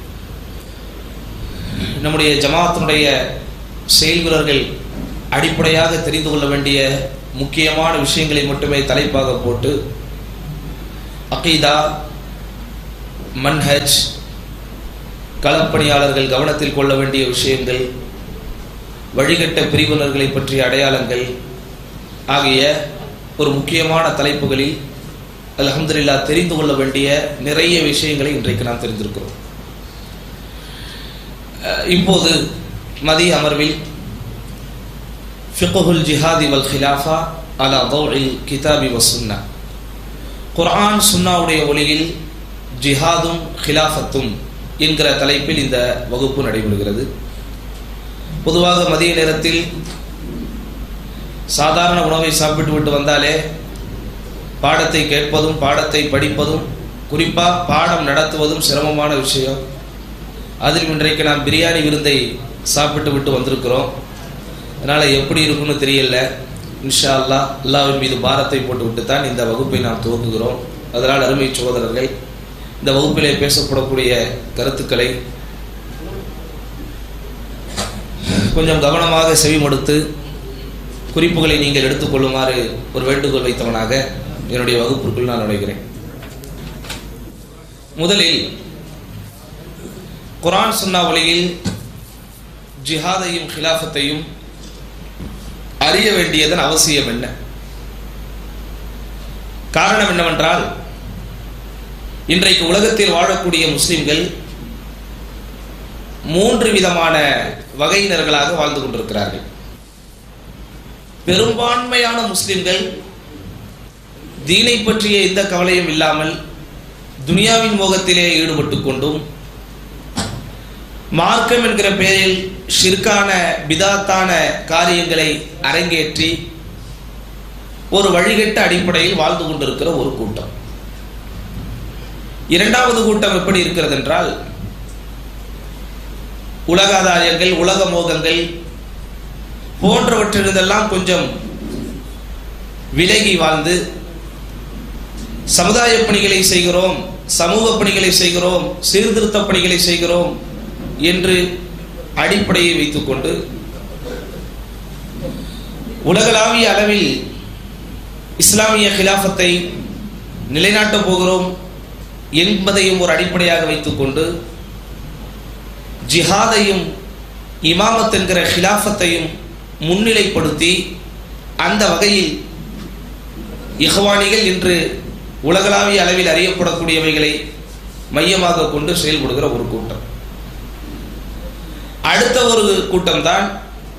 நம்முடைய ஜமாத்தினுடைய செயல் வீரர்கள் அடிப்படையாக தெரிந்து கொள்ள வேண்டிய முக்கியமான விஷயங்களை மட்டுமே தலைப்பாக போட்டு அகீதா, மன்ஹஜ், களப்பணியாளர்கள் கவனத்தில் கொள்ள வேண்டிய விஷயங்கள், வழிகட்ட பிரிவினர்களை பற்றிய அடையாளங்கள் ஆகிய ஒரு முக்கியமான தலைப்புகளில் அல்ஹம்துலில்லாஹ் தெரிந்து கொள்ள வேண்டிய நிறைய விஷயங்களை இன்றைக்கு நாம் தெரிந்திருக்கிறோம். இப்போது மதிய அமர்வில் ஃபிக்ஹுல் ஜிஹாதி வல் ஹிலாஃபா அலா தௌஇல் கிதாபி வ சுன்னா, குர்ஆன் சுன்னாவுடைய ஒளியில் ஜிஹாதும் ஹிலாஃபத்தும் என்கிற தலைப்பில் இந்த வகுப்பு நடைபெறுகிறது. பொதுவாக மதிய நேரத்தில் சாதாரண உணவை சாப்பிட்டு விட்டு வந்தாலே பாடத்தை கேட்பதும் பாடத்தை படிப்பதும் குறிப்பாக பாடம் நடத்துவதும் சிரமமான விஷயம். அதில் இன்றைக்கு நாம் பிரியாணி விருந்தை சாப்பிட்டு விட்டு வந்திருக்கிறோம். அதனால் எப்படி இருக்குன்னு தெரியல. இன்ஷா அல்லாஹ் அல்லாஹ்வின் மீது பாரத்தை போட்டு விட்டு தான் இந்த வகுப்பை நாம் துவங்குகிறோம். அதனால் அருமை சகோதரர்கள், இந்த வகுப்பிலே பேசப்படக்கூடிய கருத்துக்களை கொஞ்சம் கவனமாக செவிமடுத்து குறிப்புகளை நீங்கள் எடுத்துக்கொள்ளுமாறு ஒரு வேண்டுகோள் வைத்தவனாக என்னுடைய வகுப்பிற்குள் நான் நுழைகிறேன். முதலில் குர்ஆன் சுன்னா வழியில் ஜிஹாதையும் ஹிலாஃபத்தையும் அறிய வேண்டியதன் அவசியம் என்ன? காரணம் என்னவென்றால், இன்றைக்கு உலகத்தில் வாழக்கூடிய முஸ்லிம்கள் மூன்று விதமான வகையினர்களாக வாழ்ந்து கொண்டிருக்கிறார்கள். பெரும்பான்மையான முஸ்லிம்கள் தீனை பற்றிய எந்த கவலையும் இல்லாமல் துனியாவின் மோகத்திலே ஈடுபட்டு கொண்டும் மார்க்கம் என்கிற பெயரில் ஷிர்கான பிதாத்தான காரியங்களை அரங்கேற்றி ஒரு வழிகட்ட அடிப்படையில் வாழ்ந்து கொண்டிருக்கிற ஒரு கூட்டம். இரண்டாவது கூட்டம் எப்படி இருக்கிறது என்றால், உலகாதாரியங்கள், உலக மோகங்கள் போன்றவற்றிலிருந்தெல்லாம் கொஞ்சம் விலகி வாழ்ந்து சமுதாய பணிகளை செய்கிறோம், சமூக பணிகளை செய்கிறோம், சீர்திருத்த பணிகளை செய்கிறோம் என்று அடிப்படையை வைத்துக்கொண்டு உலகளாவிய அளவில் இஸ்லாமிய ஹிலாஃபத்தை நிலைநாட்டப் போகிறோம் என்பதையும் ஒரு அடிப்படையாக வைத்துக்கொண்டு ஜிஹாதையும் இமாமத் என்கிற ஹிலாஃபத்தையும் முன்னிலைப்படுத்தி அந்த வகையில் இஹ்வானிகள் என்று உலகளாவிய அளவில் அறியப்படக்கூடியவைகளை மையமாக கொண்டு செயல்படுகிற ஒரு கூட்டம். அடுத்த ஒரு கூட்டம்தான்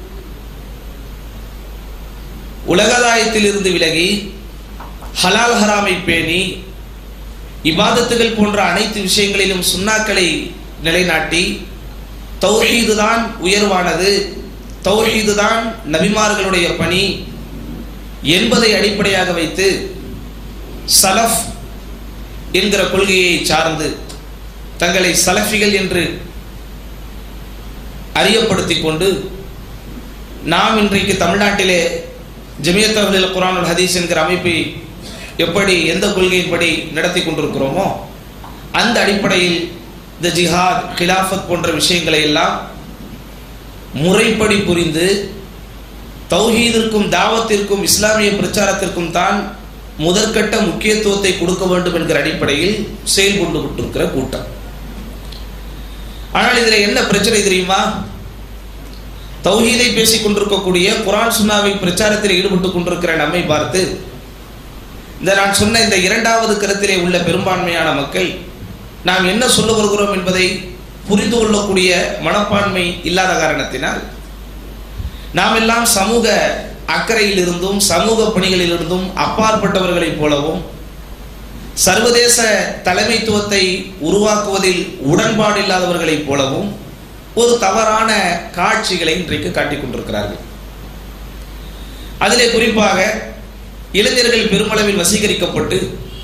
உலகதாயத்தில் இருந்து விலகி ஹலால் ஹராமை பேணி இபாதத்துகள் போன்ற அனைத்து விஷயங்களிலும் சுன்னாக்களை நிலைநாட்டி தௌஹீது தான் உயர்வானது, தௌஹீது தான் நபிமார்களுடைய பணி என்பதை அடிப்படையாக வைத்து சலஃப் என்கிற கொள்கையை சார்ந்து தங்களை சலஃபிகள் என்று அறியப்படுத்திக் கொண்டு நாம் இன்றைக்கு தமிழ்நாட்டிலே ஜமியத் அஹ்லுல் குர்ஆன் வல் ஹதீஸ் என்கிற அமைப்பை எப்படி எந்த கொள்கையின்படி நடத்தி கொண்டிருக்கிறோமோ அந்த அடிப்படையில் இந்த ஜிஹாத், கிலாஃபத் போன்ற விஷயங்களை எல்லாம் முறைப்படி புரிந்து தௌஹீதிற்கும் தாவத்திற்கும் இஸ்லாமிய பிரச்சாரத்திற்கும் தான் முதற்கட்ட முக்கியத்துவத்தை கொடுக்க வேண்டும் என்கிற அடிப்படையில் செயல்பட்டு கொண்டிருக்கிற கூட்டம். ஆனால் இதில் என்ன பிரச்சனை தெரியுமா? தௌஹீதை பேசிக் கொண்டிருக்கக்கூடிய குர்ஆன் சுன்னாவின் பிரச்சாரத்தில் ஈடுபட்டு கொண்டிருக்கிற நம்மை பார்த்து இந்த நான் சொன்ன இந்த இரண்டாவது கருத்திலே உள்ள பெரும்பான்மையான மக்கள் நாம் என்ன சொல்ல வருகிறோம் என்பதை புரிந்து கொள்ளக்கூடிய மனப்பான்மை இல்லாத காரணத்தினால் நாம் எல்லாம் சமூக அக்கறையில் இருந்தும் சமூக பணிகளில் இருந்தும் அப்பாற்பட்டவர்களைப் போலவும் சர்வதேச தலைமைத்துவத்தை உருவாக்குவதில் உடன்பாடு இல்லாதவர்களைப் போலவும் ஒரு தவறான காட்சிகளை இன்றைக்கு காட்டிக் கொண்டிருக்கிறார்கள். அதிலே குறிப்பாக இளைஞர்கள் பெருமளவில் வசீகரிக்கப்பட்டு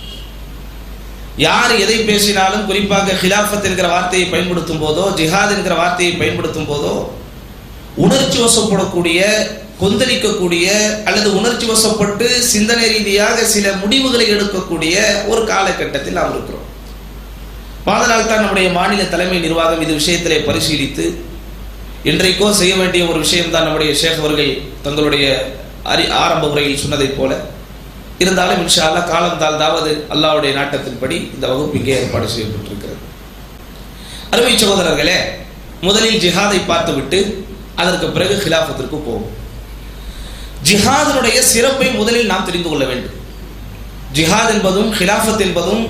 யார் எதை பேசினாலும் குறிப்பாக ஹிலாஃபத் என்கிற வார்த்தையை பயன்படுத்தும் போதோ ஜிஹாத் என்கிற வார்த்தையை பயன்படுத்தும் போதோ உணர்ச்சி வசப்படக்கூடிய கொந்தளிக்கக்கூடிய அல்லது உணர்ச்சி வசப்பட்டு சிந்தனை ரீதியாக சில முடிவுகளை எடுக்கக்கூடிய ஒரு காலகட்டத்தில் நாம் இருக்கிறோம். அதனால் தான் நம்முடைய மாநில தலைமை நிர்வாகம் இது விஷயத்திலே பரிசீலித்து இன்றைக்கோ செய்ய வேண்டிய ஒரு விஷயம்தான் நம்முடைய ஷேக் அவர்கள் தங்களுடைய அறி ஆரம்ப உரையில் சொன்னதைப் போல இருந்தாலும் இன்ஷா அல்லாஹ் காலம் தாழ்ந்தாவது அல்லாஹ்வுடைய நாட்டத்தின்படி இந்த வகுப்பு இங்கே ஏற்பாடு செய்யப்பட்டிருக்கிறது. அருமை சகோதரர்களே, முதலில் ஜிஹாதை பார்த்துவிட்டு அதற்கு பிறகு ஹிலாஃபத்திற்கு போவோம். ஜிஹாதினுடைய சிறப்பை முதலில் நாம் தெரிந்து கொள்ள வேண்டும். ஜிஹாத் என்பதும் ஹிலாஃபத் என்பதும்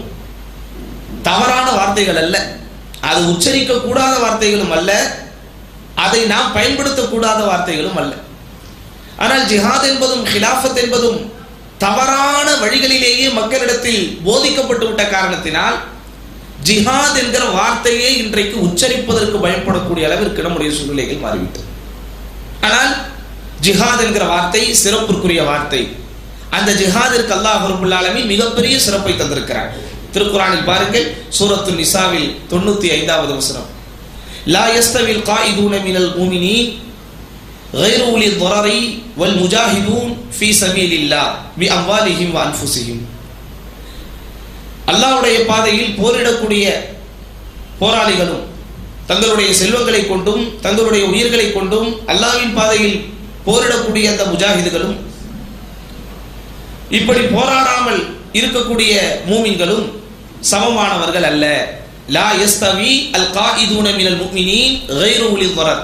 தவறான வார்த்தைகள் அல்ல, அது உச்சரிக்க கூடாத வார்த்தைகளும் அல்ல, அதை நாம் பயன்படுத்தக்கூடாத வார்த்தைகளும் அல்ல. ஆனால் ஜிஹாத் என்பதும் ஹிலாஃபத் என்பதும் தவறான வழிகளிலேயே மக்களிடத்தில் போதிக்கப்பட்டு விட்ட காரணத்தினால் ஜிஹாத் என்கிற வார்த்தையை இன்றைக்கு உச்சரிப்பதற்கு பயன்படக்கூடிய அளவிற்கு நம்முடைய சூழ்நிலைகள் மாறிவிட்டது. ஆனால் ஜிஹாத் என்கிற வார்த்தை சிறப்புக்குரிய வார்த்தை. அந்த ஜிஹாதிற்கு அல்லாஹ் ரப்பல் ஆலமீன் மிகப்பெரிய சிறப்பை தந்திருக்கிறார். திருக்குர்ஆனில் பாருங்கள், சூரத்து நிசாவில் தொண்ணூத்தி ஐந்தாவது வசனம், லா யஸ்தவில் காயிதூன மினல் முஃமினீன் கைரு உலி ضررி வல் முஜாஹிதூன் ஃபீ சபீலில்லாஹ் பி அம்வாலிஹிம் வ அன்ஃபுஸிஹிம். அல்லாஹ்வுடைய பாதையில் போரிடக்கூடிய போராளிகளும் தங்களுடைய செல்வங்களை கொண்டும் தங்களுடைய உயிர்களை கொண்டும் அல்லாஹ்வின் பாதையில் போரிடக்கூடிய அந்த முஜாஹிதுகளும் இப்படி போராடாமல் இருக்கக்கூடிய மூமின்களும் சமமானவர்கள் அல்ல. லா யஸ்தவி அல் காயிதூன மினல் முஃமினீன் கைரு உலி ضرر.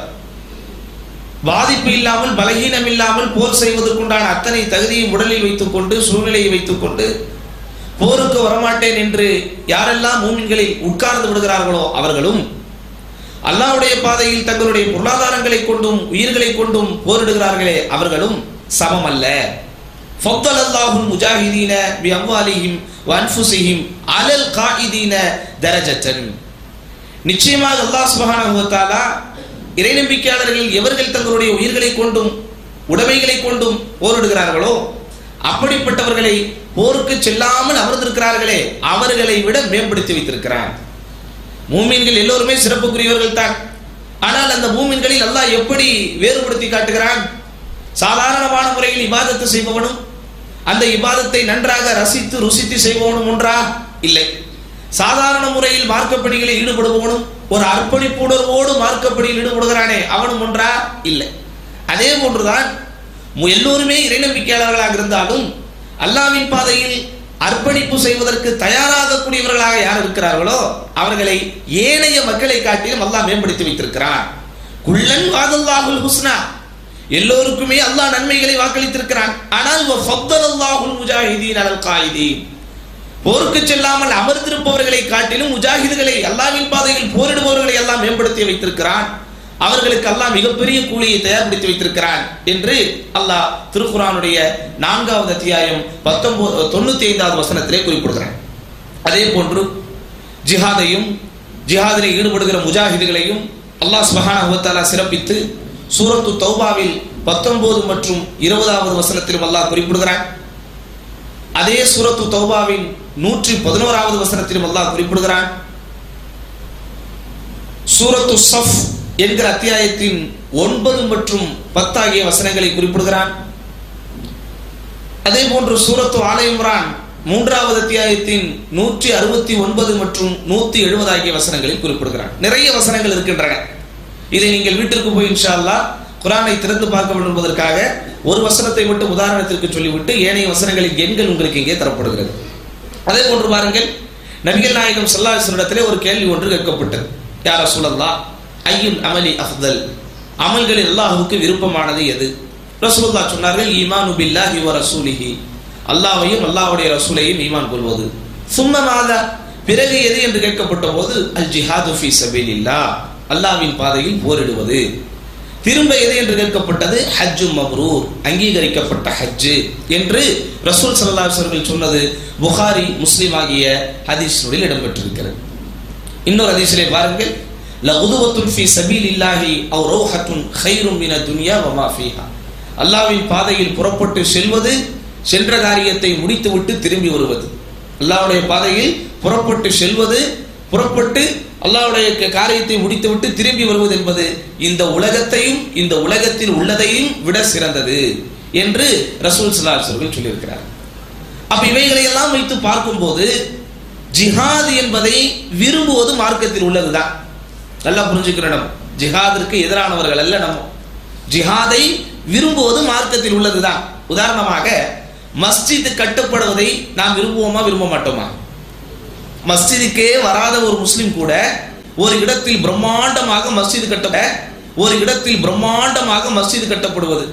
பாதிப்பு இல்லாமல் பலகீனம் இல்லாமல் போர் செய்வதற்குண்டான அத்தனை தகுதியும் உடலில் வைத்துக் கொண்டு சூழ்நிலையை வைத்துக் கொண்டு போருக்கு வரமாட்டேன் என்று யாரெல்லாம் மூமின்களில் உட்கார்ந்து விடுகிறார்களோ அவர்களும் அல்லாஹ்வுடைய பாதையில் தங்களுடைய பொருளாதாரங்களை கொண்டும் உயிர்களை கொண்டும் போரிடுகிறார்களே அவர்களும் சமம் அல்ல. ஃபத்தலல்லாஹுல் முஜாஹிதீன பி அம்வாலிஹிம் வ அன்ஃபுஸிஹிம் அலல் காயிதீன தரஜத்தன். நிச்சயமாக அல்லாஹ் சுப்ஹானஹு வ தஆலா இறை நம்பிக்கையாளர்கள் எவர்கள் தங்களுடைய உயிர்களை கொண்டும் உடைமைகளை கொண்டும் போரிடுகிறார்களோ அப்படிப்பட்டவர்களை போருக்கு செல்லாமல் அமர்ந்திருக்கிறார்களே அவர்களை விட மேம்படுத்தி வைத்திருக்கிறார். மூமின்கள் எல்லோருமே சிறப்புக்குரியவர்கள் தான். ஆனால் அந்த மூமின்களில் அல்லாஹ் எப்படி வேறுபடுத்தி காட்டுகிறான்? சாதாரணமான முறையில் இபாதத்து செய்பவனும் அந்த இபாதத்தை நன்றாக ரசித்து ருசித்து செய்பவனும் ஒன்றா? இல்லை. சாதாரண முறையில் மார்க்கப்படிகளில் ஈடுபடுபவனும் ஒரு அர்ப்பணிப்புணர்வோடு மார்க்கப்படியில் ஈடுபடுகிறானே அவனும் ஒன்றா? இல்லை. அதே போன்றுதான் எல்லோருமே இறை நம்பிக்கையாளர்களாக இருந்தாலும் அல்லாஹ்வின் பாதையில் அர்ப்பணிப்பு செய்வதற்கு தயாராகக்கூடியவர்களாக யார் இருக்கிறார்களோ அவர்களை ஏனைய மக்களை காட்டிலும் அல்லாஹ் மேம்படுத்தி வைத்திருக்கிறான். குல்லன் வாதல்லாஹுல் ஹுஸ்னா, எல்லோருக்குமே அல்லாஹ் நன்மைகளை வாக்களித்திருக்கிறான். ஆனால் ஃபத்தலல்லாஹுல் முஜாஹிதீன் அலல் காயிதீன், போருக்கு செல்லாமல் அமர்ந்திருப்பவர்களை காட்டிலும் முஜாஹிதுகளை அல்லாஹ்வின் பாதையில் போரிடுபவர்களை எல்லாம் மேம்படுத்தி வைத்திருக்கிறான். அவர்களுக்கு அல்லாஹ் மிகப்பெரிய கூலியை தயார்படுத்தி வைத்திருக்கிறான் என்று அல்லாஹ் திருக்குர்ஆனுடைய நான்காவது அத்தியாயம் பத்தொன்பது தொண்ணூத்தி ஐந்தாவது வசனத்திலே குறிப்பிடுகிறான். அதே போன்று ஜிஹாதையும் ஜிஹாதில் ஈடுபடுகிற முஜாஹிதுகளையும் அல்லாஹ் சுப்ஹானஹு வ தஆலா சிறப்பித்து சூரத்து தௌபாவில் பத்தொன்பது மற்றும் இருபதாவது வசனத்திலும் அல்லாஹ் குறிப்பிடுகிறான். அதே சூரத்து தௌபாவின் நூற்றி பதினோராவது வசனத்திலும் அல்லாஹ் குறிப்பிடுகிறான். சூரத்து ஸஃப் என்கிற அத்தியாயத்தின் ஒன்பது மற்றும் பத்து ஆகிய வசனங்களை குறிப்பிடுகிறான். அதே போன்று சூரத்து ஆல இம்ரான் மூன்றாவது அத்தியாயத்தின் நூற்றி அறுபத்தி ஒன்பது மற்றும் நூத்தி எழுபது ஆகிய வசனங்களில் குறிப்பிடுகிறான். நிறைய வசனங்கள் இருக்கின்றன. இதை நீங்கள் வீட்டிற்கு போய் இன்ஷா அல்லாஹ் குர்ஆனை திறந்து பார்க்க வேண்டும் என்பதற்காக ஒரு வசனத்தை மட்டும் உதாரணத்திற்கு சொல்லிவிட்டு ஏனைய வசனங்களின் எண்கள் உங்களுக்கு இங்கே தரப்படுகிறது. அதே போன்று பாருங்கள், நபிகள் நாயகம் ஸல்லல்லாஹு அலைஹி வஸல்லம் இடத்திலே ஒரு கேள்வி ஒன்று கேட்கப்பட்டது. யா ரசூலல்லாஹ், ஐயுல் அமலி அஃதல், அமல்களில் அல்லாஹ்வுக்கு விருப்பமானது எது? ரசூலுல்லாஹ் சொன்னார்கள், ஈமானு பில்லாஹி வ ரசூலிஹி, அல்லாஹ்வையும் அல்லாஹ்வுடைய ரசூலையும் ஈமான் கொள்வது. சும்ம மாதா, பிறகு எது என்று கேட்கப்பட்ட போது, அல் ஜிஹாது ஃபீ சபீலில்லாஹ், அல்லாஹ்வின் பாதையில் போரிடுவது. திரும்ப எது என்று கேட்கப்பட்டது, ஹஜ்ஜு மப்ரூர், அங்கீகரிக்கப்பட்ட ஹஜ்ஜு என்று ரசூல் ஸல்லல்லாஹு அலைஹி வஸல்லம் சொன்னது புகாரி முஸ்லிம் ஆகிய ஹதீஸ்களில் இடம்பெற்றிருக்கிறது. இன்னொரு ஹதீஸிலே பாருங்கள், லகுதுவத்துன் ஃபீ சபீலில்லாஹி அவ் ரௌஹத்துன் கைரும் மின துன்யா வ மா ஃபீஹா, அல்லாஹ்வின் பாதையில் புறப்பட்டு செல்வது, சென்ற காரியத்தை முடித்துவிட்டு திரும்பி வருவது. அல்லாஹ்வுடைய பாதையில் புறப்பட்டு செல்வது, புறப்பட்டு அல்லாஹ்வுடைய காரியத்தை முடித்துவிட்டு திரும்பி வருவது என்பது இந்த உலகத்தையும் இந்த உலகத்தில் உள்ளதையும் விட சிறந்தது என்று ரசூல் ஸல்லல்லாஹு அலைஹி வஸல்லம் சொல்லியிருக்கிறார். அப்ப இவைகளை எல்லாம் வைத்து பார்க்கும்போது ஜிஹாத் என்பதை விரும்புவது மார்க்கத்தில் உள்ளதுதான். நல்லா புரிஞ்சுக்கிறோம், ஜிஹாதிற்கு எதிரானவர்கள் அல்ல நம்ம. ஜிஹாதை விரும்புவது மார்க்கத்தில் உள்ளதுதான். உதாரணமாக, மஸ்ஜித் கட்டப்படுவதை நாம் விரும்புவோமா விரும்ப மாட்டோமா? மஸ்ஜிதுக்கே வராத ஒரு முஸ்லிம் கூட ஒரு இடத்தில் பிரம்மாண்டமாக மஸ்ஜித் கட்ட ஒரு இடத்தில் பிரம்மாண்டமாக மஸ்ஜித் கட்டப்படுவது